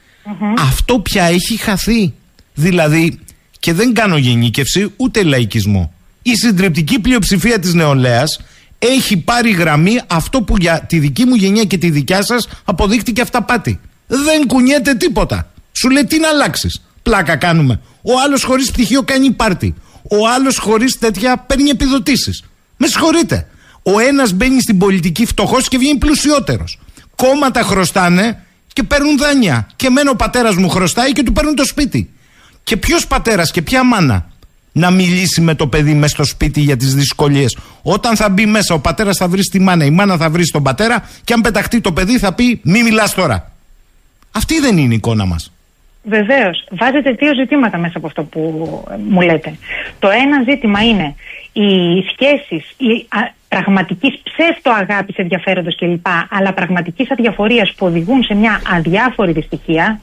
Αυτό πια έχει χαθεί. Δηλαδή, και δεν κάνω γενίκευση ούτε λαϊκισμό, η συντριπτική πλειοψηφία της νεολαίας έχει πάρει γραμμή αυτό που για τη δική μου γενιά και τη δικιά σας αποδείχτηκε αυταπάτη. Δεν κουνιέται τίποτα. Σου λέει τι να αλλάξεις. Πλάκα κάνουμε. Ο άλλος χωρίς πτυχίο κάνει πάρτι. Ο άλλος χωρίς τέτοια παίρνει επιδοτήσεις. Με συγχωρείτε. Ο ένας μπαίνει στην πολιτική φτωχός και βγαίνει πλουσιότερος. Κόμματα χρωστάνε και παίρνουν δάνεια. Και εμένα ο πατέρας μου χρωστάει και του παίρνουν το σπίτι. Και ποιος πατέρας και ποια μάνα να μιλήσει με το παιδί μέσα στο σπίτι για τις δυσκολίες? Όταν θα μπει μέσα, ο πατέρας θα βρει στη μάνα, η μάνα θα βρει στον πατέρα, και αν πεταχτεί το παιδί θα πει μη μιλάς τώρα. Αυτή δεν είναι η εικόνα μας. Βεβαίως. Βάζετε δύο ζητήματα μέσα από αυτό που μου λέτε. Το ένα ζήτημα είναι οι σχέσεις, η πραγματικής ψεύτο-αγάπης, ενδιαφέροντος κλπ, αλλά πραγματικής αδιαφορίας που οδηγούν σε μια αδιάφορη δυστυχία.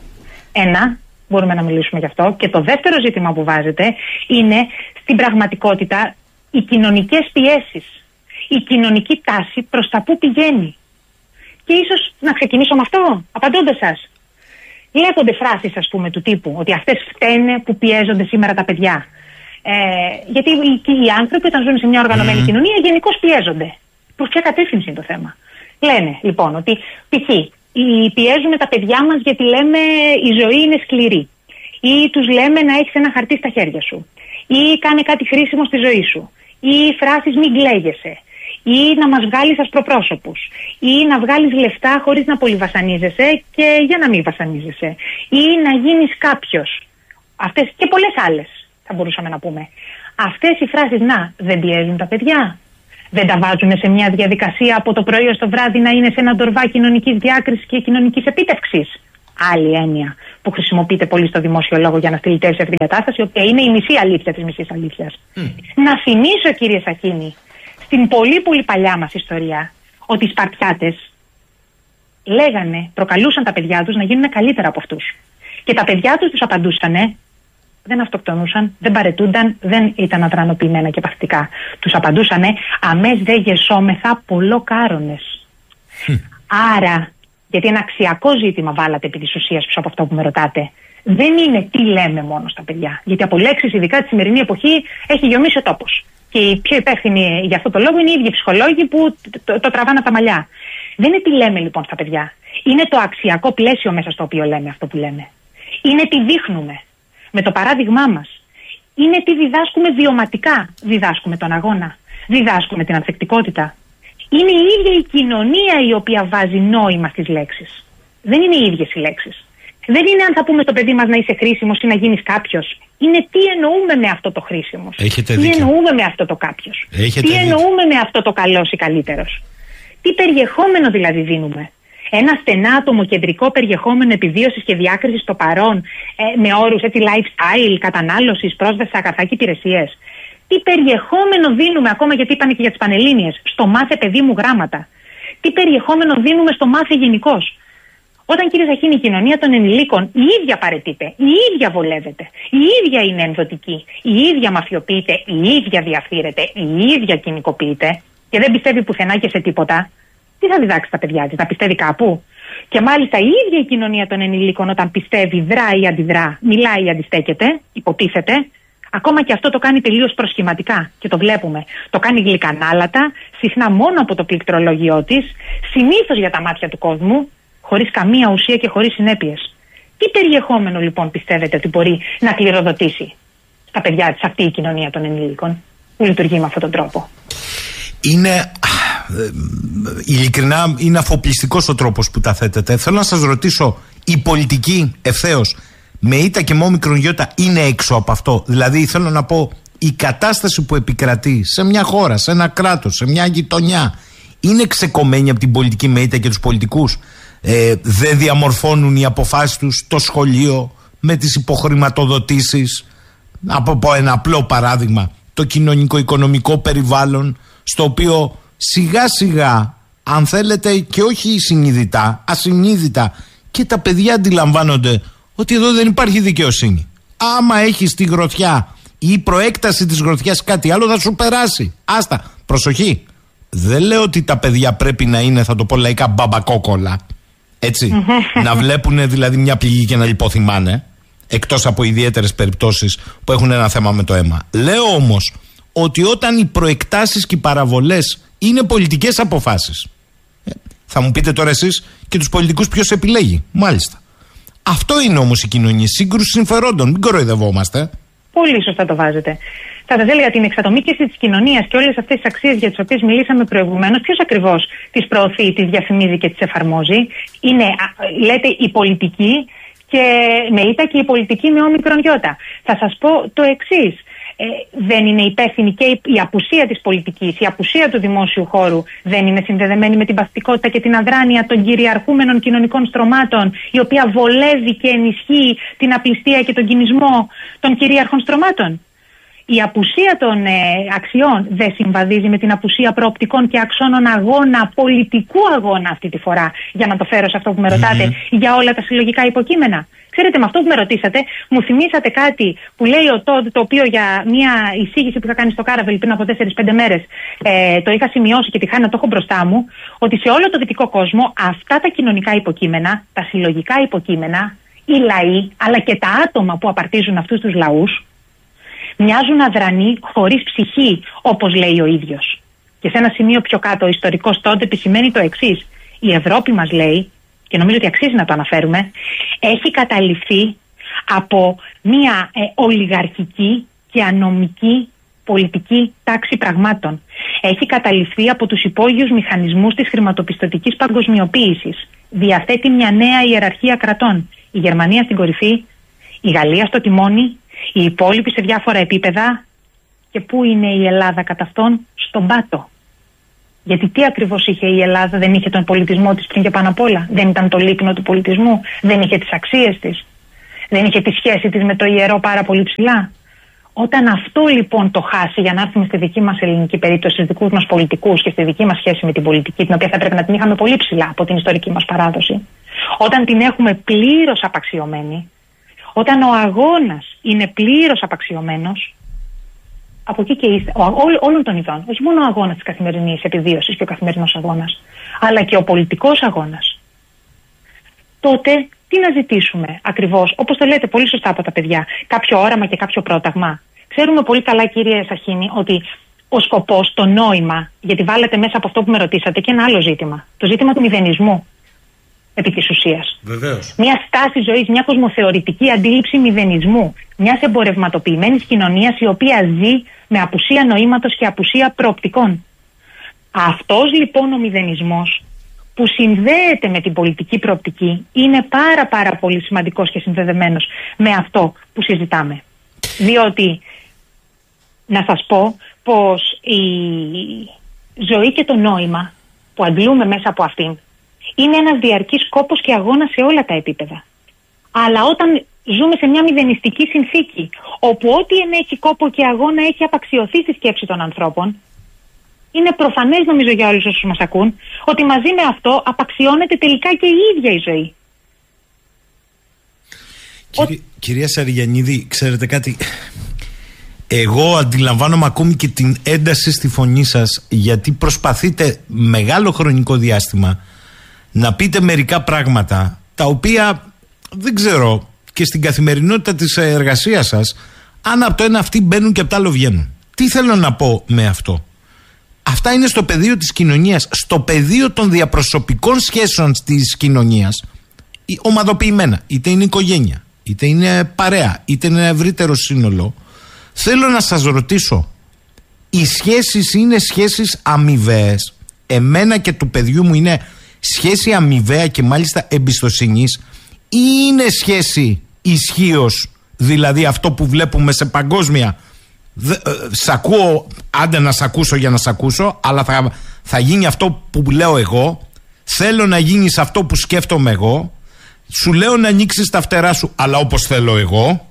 Ένα. Μπορούμε να μιλήσουμε γι' αυτό. Και το δεύτερο ζήτημα που βάζετε είναι στην πραγματικότητα οι κοινωνικές πιέσεις. Η κοινωνική τάση προς τα που πηγαίνει. Και ίσως να ξεκινήσω με αυτό, απαντώντας σας. Λέγονται φράσεις, ας πούμε, του τύπου ότι αυτές φταίνε που πιέζονται σήμερα τα παιδιά. Γιατί οι άνθρωποι, όταν ζουν σε μια οργανωμένη κοινωνία, γενικώς πιέζονται. Προς ποια κατεύθυνση είναι το θέμα? Λένε λοιπόν ότι π.χ. πιέζουμε τα παιδιά μας γιατί λέμε η ζωή είναι σκληρή, ή τους λέμε να έχεις ένα χαρτί στα χέρια σου, ή κάνε κάτι χρήσιμο στη ζωή σου, ή φράσεις μην κλαίγεσαι, ή να μας βγάλεις ασπροπρόσωπους ή να βγάλεις λεφτά χωρίς να πολύ βασανίζεσαι και για να μην βασανίζεσαι ή να γίνεις κάποιος. Αυτές και πολλές άλλες θα μπορούσαμε να πούμε. Αυτές οι φράσεις δεν πιέζουν τα παιδιά. Δεν τα βάζουν σε μια διαδικασία από το πρωί ως το βράδυ να είναι σε ένα ντορβά κοινωνικής διάκρισης και κοινωνικής επίτευξης. Άλλη έννοια που χρησιμοποιείται πολύ στο δημόσιο λόγο για να στυλιτεύσει αυτή την κατάσταση, η οποία είναι η μισή αλήθεια της μισής αλήθειας. Να θυμίσω, κύριε Σαχίνη, στην πολύ πολύ παλιά μας ιστορία, ότι οι Σπαρτιάτες προκαλούσαν τα παιδιά τους να γίνουν καλύτερα από αυτούς. Και τα παιδιά τους απαντούσανε, δεν αυτοκτονούσαν, δεν παρετούνταν, δεν ήταν αδρανοποιημένα και παθητικά. Τους απαντούσανε, αμές δε γεσόμεθα πολλοκάρονες. Άρα, γιατί ένα αξιακό ζήτημα βάλατε επί της ουσίας πίσω από αυτό που με ρωτάτε, δεν είναι τι λέμε μόνο στα παιδιά. Γιατί από λέξεις, ειδικά τη σημερινή εποχή, έχει γεμίσει ο τόπος. Και οι πιο υπεύθυνοι για αυτό το λόγο είναι οι ίδιοι ψυχολόγοι που το τραβάνε από τα μαλλιά. Δεν είναι τι λέμε λοιπόν στα παιδιά. Είναι το αξιακό πλαίσιο μέσα στο οποίο λέμε αυτό που λέμε. Είναι τι δείχνουμε με το παράδειγμά μας. Είναι τι διδάσκουμε βιωματικά. Διδάσκουμε τον αγώνα. Διδάσκουμε την ανθεκτικότητα. Είναι η ίδια η κοινωνία η οποία βάζει νόημα στις λέξεις. Δεν είναι οι ίδιες οι λέξεις. Δεν είναι αν θα πούμε στο παιδί μας να είσαι χρήσιμος ή να γίνεις κάποιος. Είναι τι εννοούμε με αυτό το χρήσιμος. Τι εννοούμε με αυτό το κάποιος. Τι εννοούμε με αυτό το καλός ή καλύτερος. Τι περιεχόμενο δηλαδή δίνουμε. Ένα στενάτομο κεντρικό περιεχόμενο επιβίωσης και διάκρισης στο παρόν, με όρους lifestyle, κατανάλωσης, πρόσβαση σε αγαθά και υπηρεσίες. Τι περιεχόμενο δίνουμε, ακόμα γιατί είπανε και για τις Πανελλήνιες, στο μάθε παιδί μου γράμματα. Τι περιεχόμενο δίνουμε στο μάθε γενικώς. Όταν, κύριε Ζαχίνη, η κοινωνία των ενηλίκων η ίδια παραιτείται, η ίδια βολεύεται, η ίδια είναι ενδοτική, η ίδια μαφιοποιείται, η ίδια διαφθείρεται, η ίδια κοινικοποιείται και δεν πιστεύει πουθενά και σε τίποτα, τι θα διδάξει τα παιδιά της, θα πιστεύει κάπου? Και μάλιστα η ίδια η κοινωνία των ενηλίκων, όταν πιστεύει, δρά ή αντιδρά, μιλάει ή αντιστέκεται, υποτίθεται, ακόμα και αυτό το κάνει τελείως προσχηματικά και το βλέπουμε. Το κάνει γλυκανάλατα, συχνά μόνο από το πληκτρολόγιό της, συνήθως για τα μάτια του κόσμου, χωρίς καμία ουσία και χωρίς συνέπειες. Τι περιεχόμενο λοιπόν πιστεύετε ότι μπορεί να κληροδοτήσει στα παιδιά της αυτή η κοινωνία των ενηλίκων που λειτουργεί με αυτόν τον τρόπο? Είναι, ειλικρινά, είναι αφοπλιστικός ο τρόπος που τα θέτετε. Θέλω να σας ρωτήσω, η πολιτική ευθέως με ήττα και με όμικρον γιώτα είναι έξω από αυτό? Δηλαδή θέλω να πω, η κατάσταση που επικρατεί σε μια χώρα, σε ένα κράτος, σε μια γειτονιά, είναι ξεκομμένη από την πολιτική με ήττα και τους πολιτικούς? Δεν διαμορφώνουν οι αποφάσεις τους το σχολείο με τις υποχρηματοδοτήσεις? Από πω ένα απλό παράδειγμα, το κοινωνικο-οικονομικό περιβάλλον, στο οποίο σιγά σιγά, αν θέλετε και όχι συνειδητά, ασυνείδητα, και τα παιδιά αντιλαμβάνονται ότι εδώ δεν υπάρχει δικαιοσύνη. Άμα έχεις τη γροθιά ή η προέκταση της γροθιάς κάτι άλλο, θα σου περάσει. Άστα, προσοχή. Δεν λέω ότι τα παιδιά πρέπει να είναι, θα το πω λαϊκά, μπαμπακόκολα. Έτσι. Να βλέπουν δηλαδή μια πληγή και να λιποθυμάνε, εκτός από ιδιαίτερες περιπτώσεις που έχουν ένα θέμα με το αίμα. Λέω όμως ότι όταν οι προεκτάσεις και οι παραβολές είναι πολιτικές αποφάσεις, θα μου πείτε τώρα εσείς και τους πολιτικούς ποιος επιλέγει. Μάλιστα. Αυτό είναι όμως η κοινωνία, σύγκρουση συμφερόντων. Μην κοροϊδευόμαστε. Πολύ σωστά το βάζετε. Θα σας έλεγα την εξατομίκευση της κοινωνίας και όλες αυτές τις αξίες για τις οποίες μιλήσαμε προηγουμένως, ποιος ακριβώς τις προωθεί, τις διαφημίζει και τις εφαρμόζει? Είναι, λέτε, η πολιτική και με ήττα και η πολιτική με όμικρον γιώτα. Θα σας πω το εξής. Δεν είναι υπεύθυνη και η απουσία της πολιτικής, η απουσία του δημόσιου χώρου δεν είναι συνδεδεμένη με την παθητικότητα και την αδράνεια των κυριαρχούμενων κοινωνικών στρωμάτων, η οποία βολεύει και ενισχύει την απληστία και τον κινησμό των κυρίαρχων στρωμάτων? Η απουσία των αξιών δεν συμβαδίζει με την απουσία προοπτικών και αξώνων αγώνα, πολιτικού αγώνα αυτή τη φορά, για να το φέρω σε αυτό που με ρωτάτε, για όλα τα συλλογικά υποκείμενα. Ξέρετε, με αυτό που με ρωτήσατε, μου θυμήσατε κάτι που λέει ο Τόντ, το οποίο για μια εισήγηση που είχα κάνει στο Κάραβελ πριν από 4-5 μέρες το είχα σημειώσει και τυχάνει να το έχω μπροστά μου, ότι σε όλο το δυτικό κόσμο αυτά τα κοινωνικά υποκείμενα, τα συλλογικά υποκείμενα, οι λαοί, αλλά και τα άτομα που απαρτίζουν αυτούς τους λαούς, μοιάζουν αδρανοί, χωρίς ψυχή, όπως λέει ο ίδιος. Και σε ένα σημείο πιο κάτω, ο ιστορικός τότε επισημαίνει το εξής. Η Ευρώπη, μας λέει, και νομίζω ότι αξίζει να το αναφέρουμε, έχει καταληφθεί από μια ολιγαρχική και ανομική πολιτική τάξη πραγμάτων. Έχει καταληφθεί από τους υπόγειους μηχανισμούς της χρηματοπιστωτικής παγκοσμιοποίησης. Διαθέτει μια νέα ιεραρχία κρατών. Η Γερμανία στην κορυφή, η Γαλλία στο τιμόνι, οι υπόλοιποι σε διάφορα επίπεδα. Και πού είναι η Ελλάδα κατά αυτόν? Στον πάτο. Γιατί τι ακριβώς είχε η Ελλάδα? Δεν είχε τον πολιτισμό της πριν και πάνω απ' όλα? Δεν ήταν το λίκνο του πολιτισμού? Δεν είχε τις αξίες της? Δεν είχε τη σχέση της με το ιερό πάρα πολύ ψηλά? Όταν αυτό λοιπόν το χάσει, για να έρθουμε στη δική μας ελληνική περίπτωση, στους δικούς μας πολιτικούς και στη δική μας σχέση με την πολιτική, την οποία θα πρέπει να την είχαμε πολύ ψηλά από την ιστορική μας παράδοση, όταν την έχουμε πλήρως απαξιωμένη, όταν ο αγώνας είναι πλήρως απαξιωμένος, από εκεί και όλων των ειδών, όχι μόνο ο αγώνας της καθημερινής επιβίωσης και ο καθημερινός αγώνας, αλλά και ο πολιτικός αγώνας, τότε τι να ζητήσουμε ακριβώς? Όπως το λέτε πολύ σωστά από τα παιδιά, κάποιο όραμα και κάποιο πρόταγμα. Ξέρουμε πολύ καλά, κύριε Σαχίνη, ότι ο σκοπός, το νόημα, γιατί βάλετε μέσα από αυτό που με ρωτήσατε και ένα άλλο ζήτημα, το ζήτημα του μηδενισμού επί της ουσίας. Βεβαίως. Μια στάση ζωής, μια κοσμοθεωρητική αντίληψη μηδενισμού, μιας εμπορευματοποιημένης κοινωνίας η οποία ζει με απουσία νοήματος και απουσία προοπτικών. Αυτός λοιπόν ο μηδενισμός που συνδέεται με την πολιτική προοπτική είναι πάρα πολύ σημαντικός και συνδεδεμένος με αυτό που συζητάμε. Διότι να σας πω πως η ζωή και το νόημα που αντλούμε μέσα από αυτήν είναι ένας διαρκής κόπος και αγώνας σε όλα τα επίπεδα. Αλλά όταν ζούμε σε μια μηδενιστική συνθήκη, όπου ό,τι ενέχει κόπο και αγώνα έχει απαξιωθεί στη σκέψη των ανθρώπων, είναι προφανές νομίζω για όλους όσους μας ακούν, ότι μαζί με αυτό απαξιώνεται τελικά και η ίδια η ζωή. Κυρία Σαριγιαννίδη, ξέρετε κάτι? Εγώ αντιλαμβάνομαι ακόμη και την ένταση στη φωνή σας, γιατί προσπαθείτε μεγάλο χρονικό διάστημα να πείτε μερικά πράγματα τα οποία δεν ξέρω και στην καθημερινότητα της εργασίας σας αν από το ένα αυτοί μπαίνουν και από το άλλο βγαίνουν. Τι θέλω να πω με αυτό? Αυτά είναι στο πεδίο της κοινωνίας, στο πεδίο των διαπροσωπικών σχέσεων της κοινωνίας, ομαδοποιημένα, είτε είναι οικογένεια, είτε είναι παρέα, είτε είναι ένα ευρύτερο σύνολο. Θέλω να σας ρωτήσω, οι σχέσεις είναι σχέσεις αμοιβαίες? Εμένα και του παιδιού μου είναι σχέση αμοιβαία και μάλιστα εμπιστοσύνης, ή είναι σχέση ισχύως, δηλαδή αυτό που βλέπουμε σε παγκόσμια? Σ' ακούω, άντε να σ' ακούσω για να σ' ακούσω, αλλά θα γίνει αυτό που λέω εγώ, θέλω να γίνεις αυτό που σκέφτομαι εγώ, σου λέω να ανοίξεις τα φτερά σου, αλλά όπως θέλω εγώ.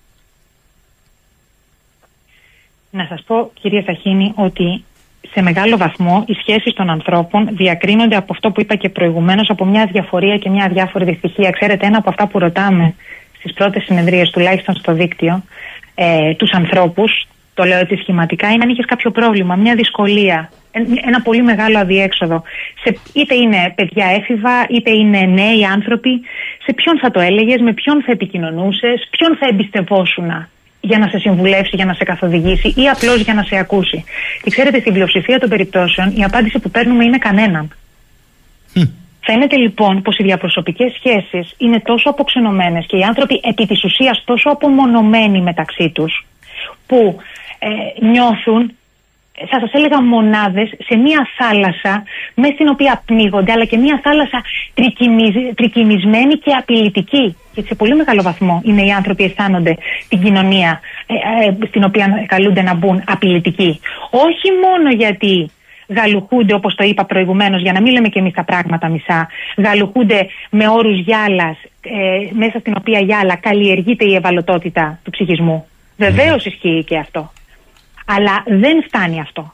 Να σας πω, κυρία Σαχίνη, ότι σε μεγάλο βαθμό οι σχέσεις των ανθρώπων διακρίνονται από αυτό που είπα και προηγουμένως, από μια διαφορία και μια αδιάφορη δυστυχία. Ξέρετε, ένα από αυτά που ρωτάμε στις πρώτες συνεδρίες, τουλάχιστον στο δίκτυο, τους ανθρώπους, το λέω έτσι σχηματικά, είναι αν είχες κάποιο πρόβλημα, μια δυσκολία, ένα πολύ μεγάλο αδιέξοδο. Είτε είναι παιδιά έφηβα, είτε είναι νέοι άνθρωποι, σε ποιον θα το έλεγες, με ποιον θα επικοινωνούσες, ποιον θα εμπιστευόσουνα για να σε συμβουλεύσει, για να σε καθοδηγήσει ή απλώς για να σε ακούσει? Και ξέρετε, στην πλειοψηφία των περιπτώσεων η απάντηση που παίρνουμε είναι κανέναν. Φαίνεται λοιπόν πως οι διαπροσωπικές σχέσεις είναι τόσο αποξενωμένες και οι άνθρωποι επί της ουσίας τόσο απομονωμένοι μεταξύ τους, που νιώθουν, θα σας έλεγα, μονάδες σε μία θάλασσα μέσα στην οποία πνίγονται, αλλά και μία θάλασσα τρικυμισμένη και απειλητική. Και σε πολύ μεγάλο βαθμό είναι οι άνθρωποι αισθάνονται την κοινωνία στην οποία καλούνται να μπουν απειλητικοί. Όχι μόνο γιατί γαλουχούνται, όπως το είπα προηγουμένως, για να μην λέμε και εμείς τα πράγματα μισά, γαλουχούνται με όρους γυάλας, μέσα στην οποία γυάλα καλλιεργείται η ευαλωτότητα του ψυχισμού. Βεβαίως ισχύει και αυτό. Αλλά δεν φτάνει αυτό.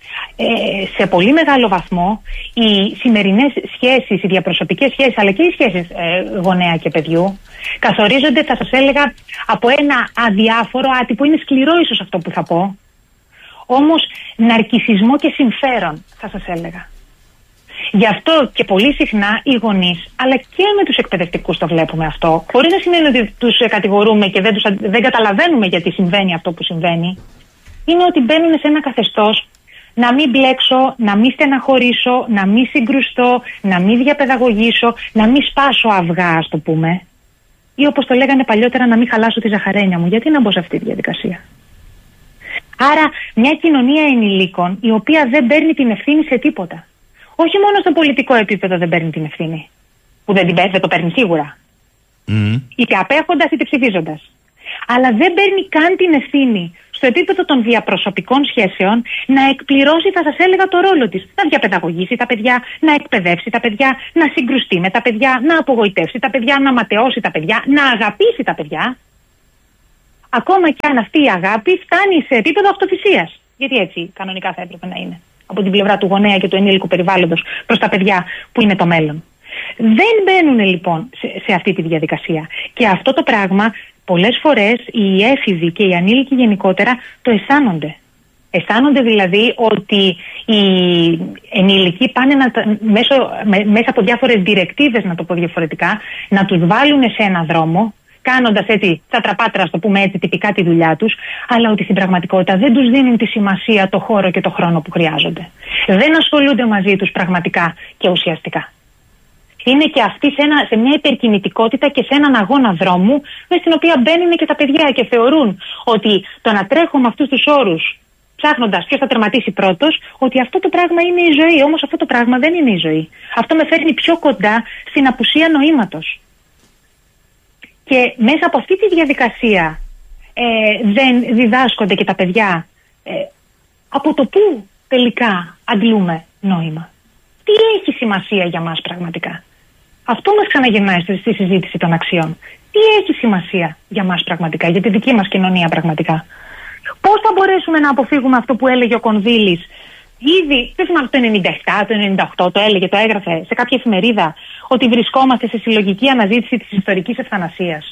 Σε πολύ μεγάλο βαθμό οι σημερινές σχέσεις, οι διαπροσωπικές σχέσεις, αλλά και οι σχέσεις γονέα και παιδιού, καθορίζονται, θα σας έλεγα, από ένα αδιάφορο, άτυπο, είναι σκληρό ίσως αυτό που θα πω, όμως ναρκισσισμό και συμφέρον, θα σας έλεγα. Γι' αυτό και πολύ συχνά οι γονείς, αλλά και με τους εκπαιδευτικούς το βλέπουμε αυτό, χωρίς να σημαίνει ότι τους κατηγορούμε και δεν καταλαβαίνουμε γιατί συμβαίνει αυτό που συμβαίνει, είναι ότι μπαίνουν σε ένα καθεστώς να μην μπλέξω, να μην στεναχωρήσω, να μην συγκρουστώ, να μην διαπαιδαγωγήσω, να μην σπάσω αυγά, ας το πούμε. Ή όπως το λέγανε παλιότερα, να μην χαλάσω τη ζαχαρένια μου. Γιατί να μπω σε αυτή τη διαδικασία? Άρα μια κοινωνία ενηλίκων η οποία δεν παίρνει την ευθύνη σε τίποτα. Όχι μόνο στο πολιτικό επίπεδο δεν παίρνει την ευθύνη, που δεν το παίρνει σίγουρα, είτε απέχοντας είτε ψηφίζοντας, αλλά δεν παίρνει καν την ευθύνη στο επίπεδο των διαπροσωπικών σχέσεων να εκπληρώσει, θα σας έλεγα, το ρόλο της. Να διαπαιδαγωγήσει τα παιδιά, να εκπαιδεύσει τα παιδιά, να συγκρουστεί με τα παιδιά, να απογοητεύσει τα παιδιά, να ματαιώσει τα παιδιά, να αγαπήσει τα παιδιά. Ακόμα και αν αυτή η αγάπη φτάνει σε επίπεδο αυτοθυσίας. Γιατί έτσι κανονικά θα έπρεπε να είναι. Από την πλευρά του γονέα και του ενήλικου περιβάλλοντος προς τα παιδιά που είναι το μέλλον. Δεν μπαίνουν λοιπόν σε αυτή τη διαδικασία. Και αυτό το πράγμα πολλές φορές οι έφηβοι και οι ανήλικοι γενικότερα το αισθάνονται. Αισθάνονται δηλαδή ότι οι ενήλικοι πάνε μέσα από διάφορες διρεκτίβες, να το πω διαφορετικά, να τους βάλουν σε ένα δρόμο, κάνοντας έτσι τσατραπάτρα, το πούμε έτσι τυπικά, τη δουλειά τους, αλλά ότι στην πραγματικότητα δεν τους δίνουν τη σημασία, το χώρο και το χρόνο που χρειάζονται. Δεν ασχολούνται μαζί τους πραγματικά και ουσιαστικά. Είναι και αυτοί σε μια υπερκινητικότητα και σε έναν αγώνα δρόμου, μέσα στην οποία μπαίνουν και τα παιδιά και θεωρούν ότι το να τρέχω με αυτούς τους όρους, ψάχνοντας ποιος θα τερματίσει πρώτος, ότι αυτό το πράγμα είναι η ζωή. Όμως αυτό το πράγμα δεν είναι η ζωή. Αυτό με φέρνει πιο κοντά στην απουσία νοήματος. Και μέσα από αυτή τη διαδικασία δεν διδάσκονται και τα παιδιά από το πού τελικά αντλούμε νόημα. Τι έχει σημασία για μας πραγματικά. Αυτό μας ξαναγυρνάει στη συζήτηση των αξιών. Τι έχει σημασία για μας πραγματικά, για τη δική μας κοινωνία πραγματικά. Πώς θα μπορέσουμε να αποφύγουμε αυτό που έλεγε ο Κονδύλης ήδη, δεν θυμάμαι, το 97, το 98, το έλεγε, το έγραφε σε κάποια εφημερίδα, ότι βρισκόμαστε σε συλλογική αναζήτηση της ιστορικής ευθανασίας.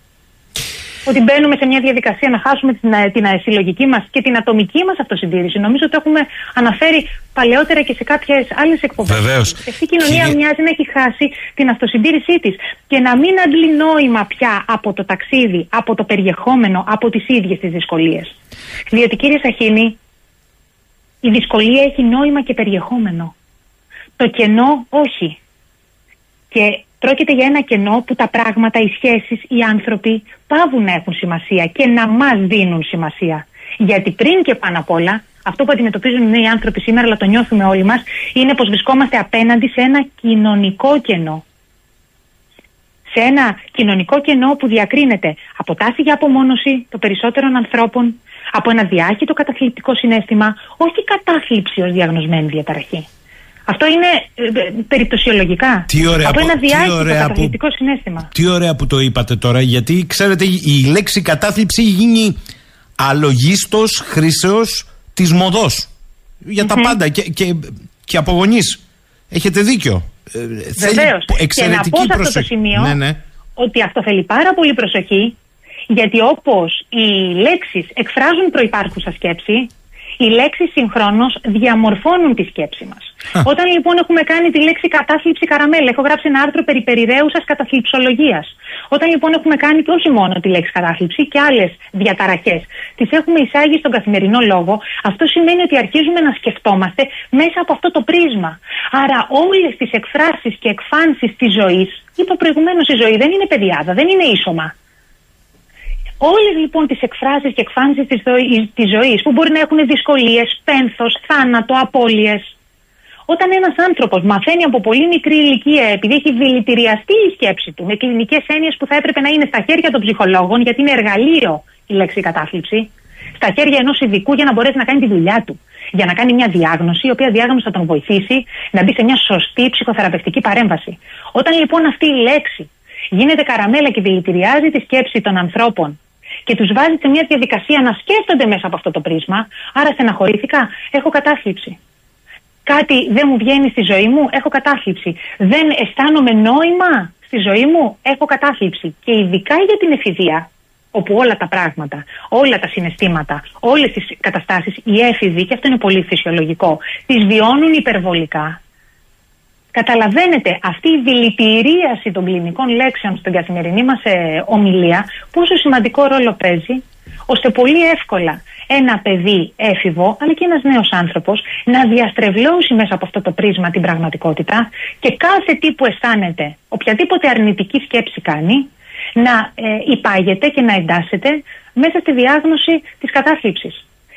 Ότι μπαίνουμε σε μια διαδικασία να χάσουμε την συλλογική μας και την ατομική μας αυτοσυντήρηση. Νομίζω ότι έχουμε αναφέρει παλαιότερα και σε κάποιες άλλες εκπομπές. Βεβαίως. Αυτή η κοινωνία μοιάζει να έχει χάσει την αυτοσυντήρησή της και να μην αντλεί νόημα πια από το ταξίδι, από το περιεχόμενο, από τις ίδιες τις δυσκολίες. Διότι, κύριε Σαχίνη, η δυσκολία έχει νόημα και περιεχόμενο. Το κενό όχι. Και πρόκειται για ένα κενό που τα πράγματα, οι σχέσεις, οι άνθρωποι πάβουν να έχουν σημασία και να μας δίνουν σημασία. Γιατί πριν και πάνω απ' όλα, αυτό που αντιμετωπίζουν οι νέοι άνθρωποι σήμερα, αλλά το νιώθουμε όλοι μας, είναι πως βρισκόμαστε απέναντι σε ένα κοινωνικό κενό. Σε ένα κοινωνικό κενό που διακρίνεται από τάση για απομόνωση των περισσότερων ανθρώπων, από ένα διάχυτο καταθλιπτικό συναίσθημα, όχι κατάθλιψη ως διαγνωσμένη διαταραχή. Αυτό είναι περιπτωσιολογικά. Από ένα διάχυτο καταθλιπτικό συναίσθημα. Τι ωραία που το είπατε τώρα, γιατί ξέρετε η λέξη κατάθλιψη γίνει αλογίστος χρήσεως της μοδός. Για τα πάντα και από γονείς. Έχετε δίκιο. Βεβαίως. Και να πω σε αυτό το σημείο ότι αυτό θέλει πάρα πολύ προσοχή, γιατί όπως οι λέξεις εκφράζουν προϋπάρχουσα σκέψη, οι λέξεις συγχρόνως διαμορφώνουν τη σκέψη μας. Όταν λοιπόν έχουμε κάνει τη λέξη κατάθλιψη καραμέλα, έχω γράψει ένα άρθρο περί περιραίουσας καταθλιψολογίας. Όταν λοιπόν έχουμε κάνει όχι μόνο τη λέξη κατάθλιψη και άλλες διαταραχές, τις έχουμε εισάγει στον καθημερινό λόγο, αυτό σημαίνει ότι αρχίζουμε να σκεφτόμαστε μέσα από αυτό το πρίσμα. Άρα όλες τις εκφράσεις και εκφάνσεις της ζωής, είπα προηγουμένως, η ζωή δεν είναι παιδιάδα, δεν είναι ίσωμα. Όλες λοιπόν τις εκφράσεις και εκφάνσεις της ζωής που μπορεί να έχουν δυσκολίες, πένθος, θάνατο, απώλειες. Όταν ένας άνθρωπος μαθαίνει από πολύ μικρή ηλικία, επειδή έχει δηλητηριαστεί η σκέψη του με κλινικές έννοιες που θα έπρεπε να είναι στα χέρια των ψυχολόγων, γιατί είναι εργαλείο η λέξη κατάθλιψη, στα χέρια ενός ειδικού για να μπορέσει να κάνει τη δουλειά του. Για να κάνει μια διάγνωση, η οποία διάγνωση θα τον βοηθήσει να μπει σε μια σωστή ψυχοθεραπευτική παρέμβαση. Όταν λοιπόν αυτή η λέξη γίνεται καραμέλα και δηλητηριάζει τη σκέψη των ανθρώπων και τους βάζει σε μια διαδικασία να σκέφτονται μέσα από αυτό το πρίσμα, άρα στεναχωρήθηκα, έχω κατάθλιψη. Κάτι δεν μου βγαίνει στη ζωή μου, έχω κατάθλιψη. Δεν αισθάνομαι νόημα στη ζωή μου, έχω κατάθλιψη. Και ειδικά για την εφηβεία, όπου όλα τα πράγματα, όλα τα συναισθήματα, όλες τις καταστάσεις, οι έφηβοι, και αυτό είναι πολύ φυσιολογικό, τις βιώνουν υπερβολικά. Καταλαβαίνετε αυτή η δηλητηρίαση των κλινικών λέξεων στην καθημερινή μας ομιλία, πόσο σημαντικό ρόλο παίζει, ώστε πολύ εύκολα ένα παιδί έφηβο, αλλά και ένας νέος άνθρωπος, να διαστρεβλώσει μέσα από αυτό το πρίσμα την πραγματικότητα και κάθε τι που αισθάνεται, οποιαδήποτε αρνητική σκέψη κάνει, να υπάγεται και να εντάσσεται μέσα στη διάγνωση της κατάθλιψης.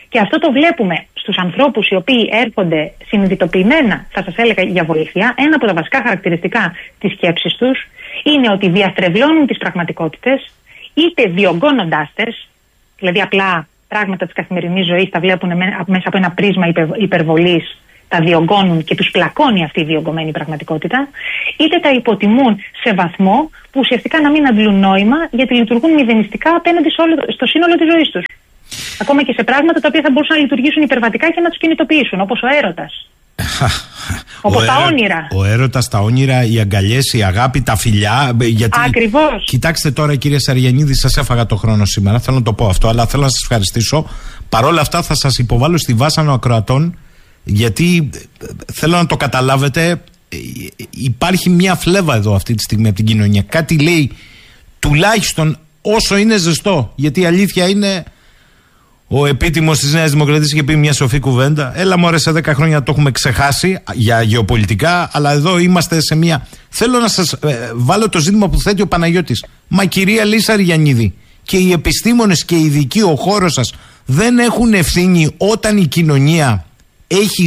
Και αυτό το βλέπουμε στους ανθρώπους οι οποίοι έρχονται συνειδητοποιημένα, θα σας έλεγα, για βοήθεια. Ένα από τα βασικά χαρακτηριστικά της σκέψης τους είναι ότι διαστρεβλώνουν τις πραγματικότητες, είτε διωγγώνοντάς τες, δηλαδή απλά πράγματα της καθημερινής ζωής τα βλέπουν μέσα από ένα πρίσμα υπερβολής, τα διωγγώνουν και τους πλακώνει αυτή η διωγγωμένη πραγματικότητα, είτε τα υποτιμούν σε βαθμό που ουσιαστικά να μην αντλούν νόημα, γιατί λειτουργούν μηδενιστικά απέναντι στο σύνολο της ζωής τους. Ακόμα και σε πράγματα τα οποία θα μπορούσαν να λειτουργήσουν υπερβατικά και να τους κινητοποιήσουν, όπως ο έρωτας. Όπως τα όνειρα. Ο έρωτας, τα όνειρα, οι αγκαλιές, η αγάπη, τα φιλιά. Γιατί... Ακριβώς. Κοιτάξτε τώρα, κύριε Σαριαννίδη, σας έφαγα το χρόνο σήμερα. Θέλω να το πω αυτό, αλλά θέλω να σας ευχαριστήσω. Παρόλα αυτά, θα σας υποβάλω στη βάσανο ακροατών, γιατί θέλω να το καταλάβετε. Υπάρχει μια φλέβα εδώ αυτή τη στιγμή από την κοινωνία. Κάτι λέει, τουλάχιστον όσο είναι ζεστό. Γιατί η αλήθεια είναι. Ο επίτιμος της Νέας Δημοκρατίας είχε πει μια σοφή κουβέντα. Έλα μωρέ, σε 10 χρόνια το έχουμε ξεχάσει για γεωπολιτικά, αλλά εδώ είμαστε σε μια... Θέλω να σας βάλω το ζήτημα που θέτει ο Παναγιώτης. Μα κυρία Λύση Αργιαννίδη, και οι επιστήμονες και οι ειδικοί, ο χώρος σας, δεν έχουν ευθύνη όταν η κοινωνία έχει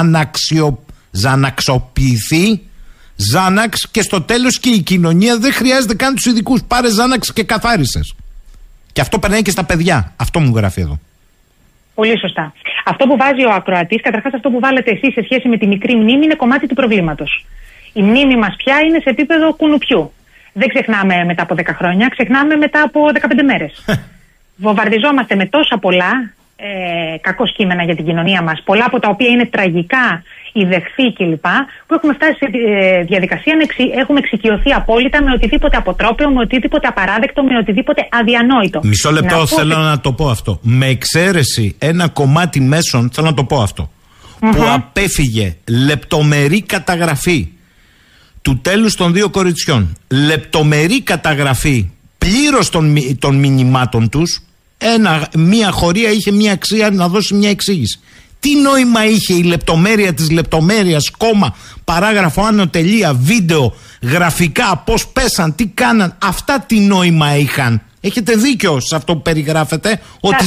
ζαναξοποιηθεί, Ζάναξ, και στο τέλος και η κοινωνία δεν χρειάζεται καν τους ειδικούς. Πάρε Ζάναξ και καθάρισες. Και αυτό περνάει και στα παιδιά. Αυτό μου γράφει εδώ. Πολύ σωστά. Αυτό που βάζει ο ακροατής, καταρχάς αυτό που βάλετε εσείς σε σχέση με τη μικρή μνήμη, είναι κομμάτι του προβλήματος. Η μνήμη μας πια είναι σε επίπεδο κουνουπιού. Δεν ξεχνάμε μετά από 10 χρόνια, ξεχνάμε μετά από 15 μέρες. Βομβαρδιζόμαστε με τόσα πολλά κακό κείμενα για την κοινωνία μας, πολλά από τα οποία είναι τραγικά, ιδεχθεί κλπ, που έχουμε φτάσει σε διαδικασία να έχουμε εξοικειωθεί απόλυτα με οτιδήποτε αποτρόπαιο, με οτιδήποτε απαράδεκτο, με οτιδήποτε αδιανόητο. Μισό λεπτό, θέλω να το πω αυτό. Με εξαίρεση ένα κομμάτι μέσων, θέλω να το πω αυτό, που απέφυγε λεπτομερή καταγραφή του τέλους των 2 κοριτσιών, λεπτομερή καταγραφή πλήρως των μηνυμάτων τους. Μία χωρία είχε μία αξία να δώσει μία εξήγηση. Τι νόημα είχε η λεπτομέρεια της λεπτομέρειας, κόμμα, παράγραφο, άνω, τελεία, βίντεο, γραφικά, πώς πέσαν, τι κάναν. Αυτά τι νόημα είχαν. Έχετε δίκιο σε αυτό που περιγράφετε, ότι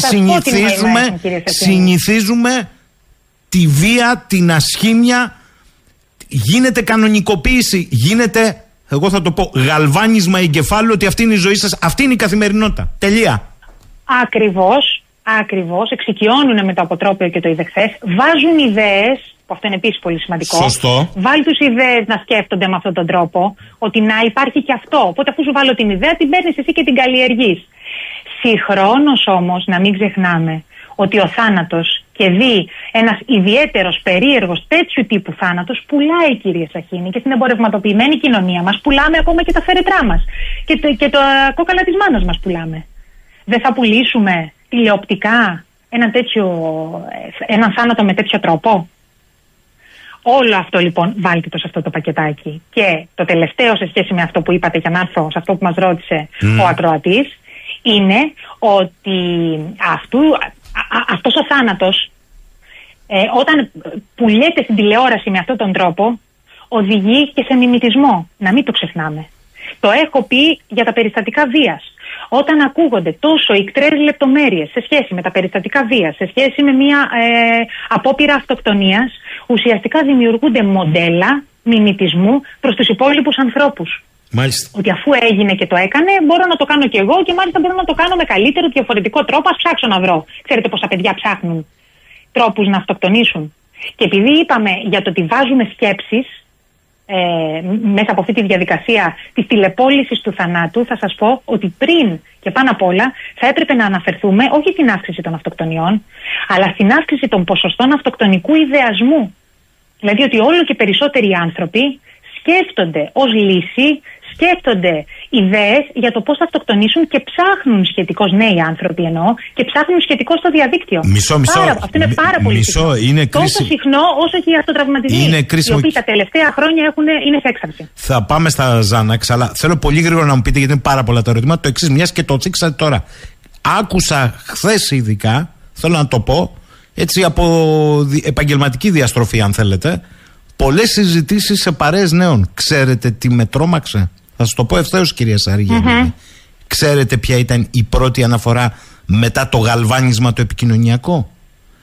συνηθίζουμε τη βία, την ασχήμια, γίνεται κανονικοποίηση, γίνεται, εγώ θα το πω, γαλβάνισμα εγκεφάλου, ότι αυτή είναι η ζωή σας, αυτή είναι η καθημερινότητα. Τελεία. Ακριβώς, εξοικειώνουν με το αποτρόπαιο και το ιδεχθές, βάζουν ιδέες, που αυτό είναι επίσης πολύ σημαντικό. Σωστό. Βάλει τους ιδέες να σκέφτονται με αυτόν τον τρόπο, ότι να υπάρχει και αυτό. Οπότε αφού σου βάλω την ιδέα, την παίρνεις εσύ και την καλλιεργείς. Συγχρόνως όμως, να μην ξεχνάμε ότι ο θάνατος, και δει ένας ιδιαίτερος, περίεργος, τέτοιου τύπου θάνατος, πουλάει, κύριε Σαχίνη, και στην εμπορευματοποιημένη κοινωνία μας πουλάμε ακόμα και τα φέρετρά μας. Και τα κόκαλα της μάνας μας πουλάμε. Δεν θα πουλήσουμε τηλεοπτικά έναν θάνατο με τέτοιο τρόπο? Όλο αυτό λοιπόν βάλτε το σε αυτό το πακετάκι. Και το τελευταίο σε σχέση με αυτό που είπατε, για να έρθω σε αυτό που μας ρώτησε ο ακροατής, είναι ότι αυτός ο θάνατος, όταν πουλιέται στην τηλεόραση με αυτόν τον τρόπο, οδηγεί και σε μιμητισμό. Να μην το ξεχνάμε. Το έχω πει για τα περιστατικά βίας. Όταν ακούγονται τόσο ικτρές λεπτομέρειες σε σχέση με τα περιστατικά βίας, σε σχέση με μια απόπειρα αυτοκτονίας, ουσιαστικά δημιουργούνται μοντέλα μιμητισμού προς τους υπόλοιπους ανθρώπους. Μάλιστα. Ότι αφού έγινε και το έκανε, μπορώ να το κάνω κι εγώ, και μάλιστα μπορώ να το κάνω με καλύτερο, διαφορετικό τρόπο. Ας ψάξω να βρω. Ξέρετε πόσα παιδιά ψάχνουν τρόπους να αυτοκτονήσουν. Και επειδή είπαμε για το ότι βάζουμε σκέψεις μέσα από αυτή τη διαδικασία της τηλεπόλησης του θανάτου, θα σας πω ότι πριν και πάνω απ' όλα θα έπρεπε να αναφερθούμε όχι στην αύξηση των αυτοκτονιών, αλλά στην αύξηση των ποσοστών αυτοκτονικού ιδεασμού. Δηλαδή ότι όλο και περισσότεροι άνθρωποι σκέφτονται ως λύση, σκέφτονται ιδέες για το πώς θα αυτοκτονήσουν και ψάχνουν σχετικώς, νέοι άνθρωποι εννοώ, και ψάχνουν σχετικώς στο διαδίκτυο. Μισό. Αυτό είναι πάρα πολύ συχνό. Είναι τόσο συχνό όσο και οι αυτοτραυματισμοί, οι οποίοι τα τελευταία χρόνια είναι σε έξαρση. Θα πάμε στα Ζάναξ, αλλά θέλω πολύ γρήγορα να μου πείτε, γιατί είναι πάρα πολλά τα ερωτήματα, το εξής, μιας και το τσίξατε τώρα. Άκουσα χθες ειδικά, θέλω να το πω, έτσι από επαγγελματική διαστροφή αν θέλετε, πολλές συζητήσεις σε παρέες νέων. Ξέρετε τι με τρόμαξε? Θα σας το πω ευθέως, κυρία Σαργιαννίδη. Ξέρετε ποια ήταν η πρώτη αναφορά μετά το γαλβάνισμα το επικοινωνιακό?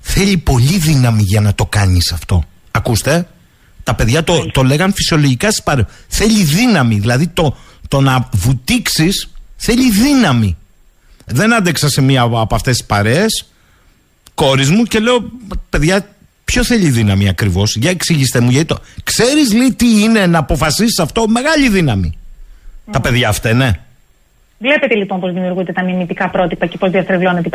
Θέλει πολύ δύναμη για να το κάνεις αυτό. Ακούστε, τα παιδιά το λέγαν φυσιολογικά στις παρέες. Θέλει δύναμη, δηλαδή το να βουτήξεις θέλει δύναμη. Δεν άντεξα σε μία από αυτές τις παρέες, κόρης μου, και λέω, παιδιά, ποιο θέλει δύναμη ακριβώς? Για εξηγήστε μου, γιατί ξέρεις, λέει, τι είναι να αποφασίσεις αυτό? Μεγάλη δύναμη. Τα παιδιά αυτά, ναι. Βλέπετε λοιπόν πώς δημιουργούνται τα μιμητικά πρότυπα και πώς διαστρεβλώνεται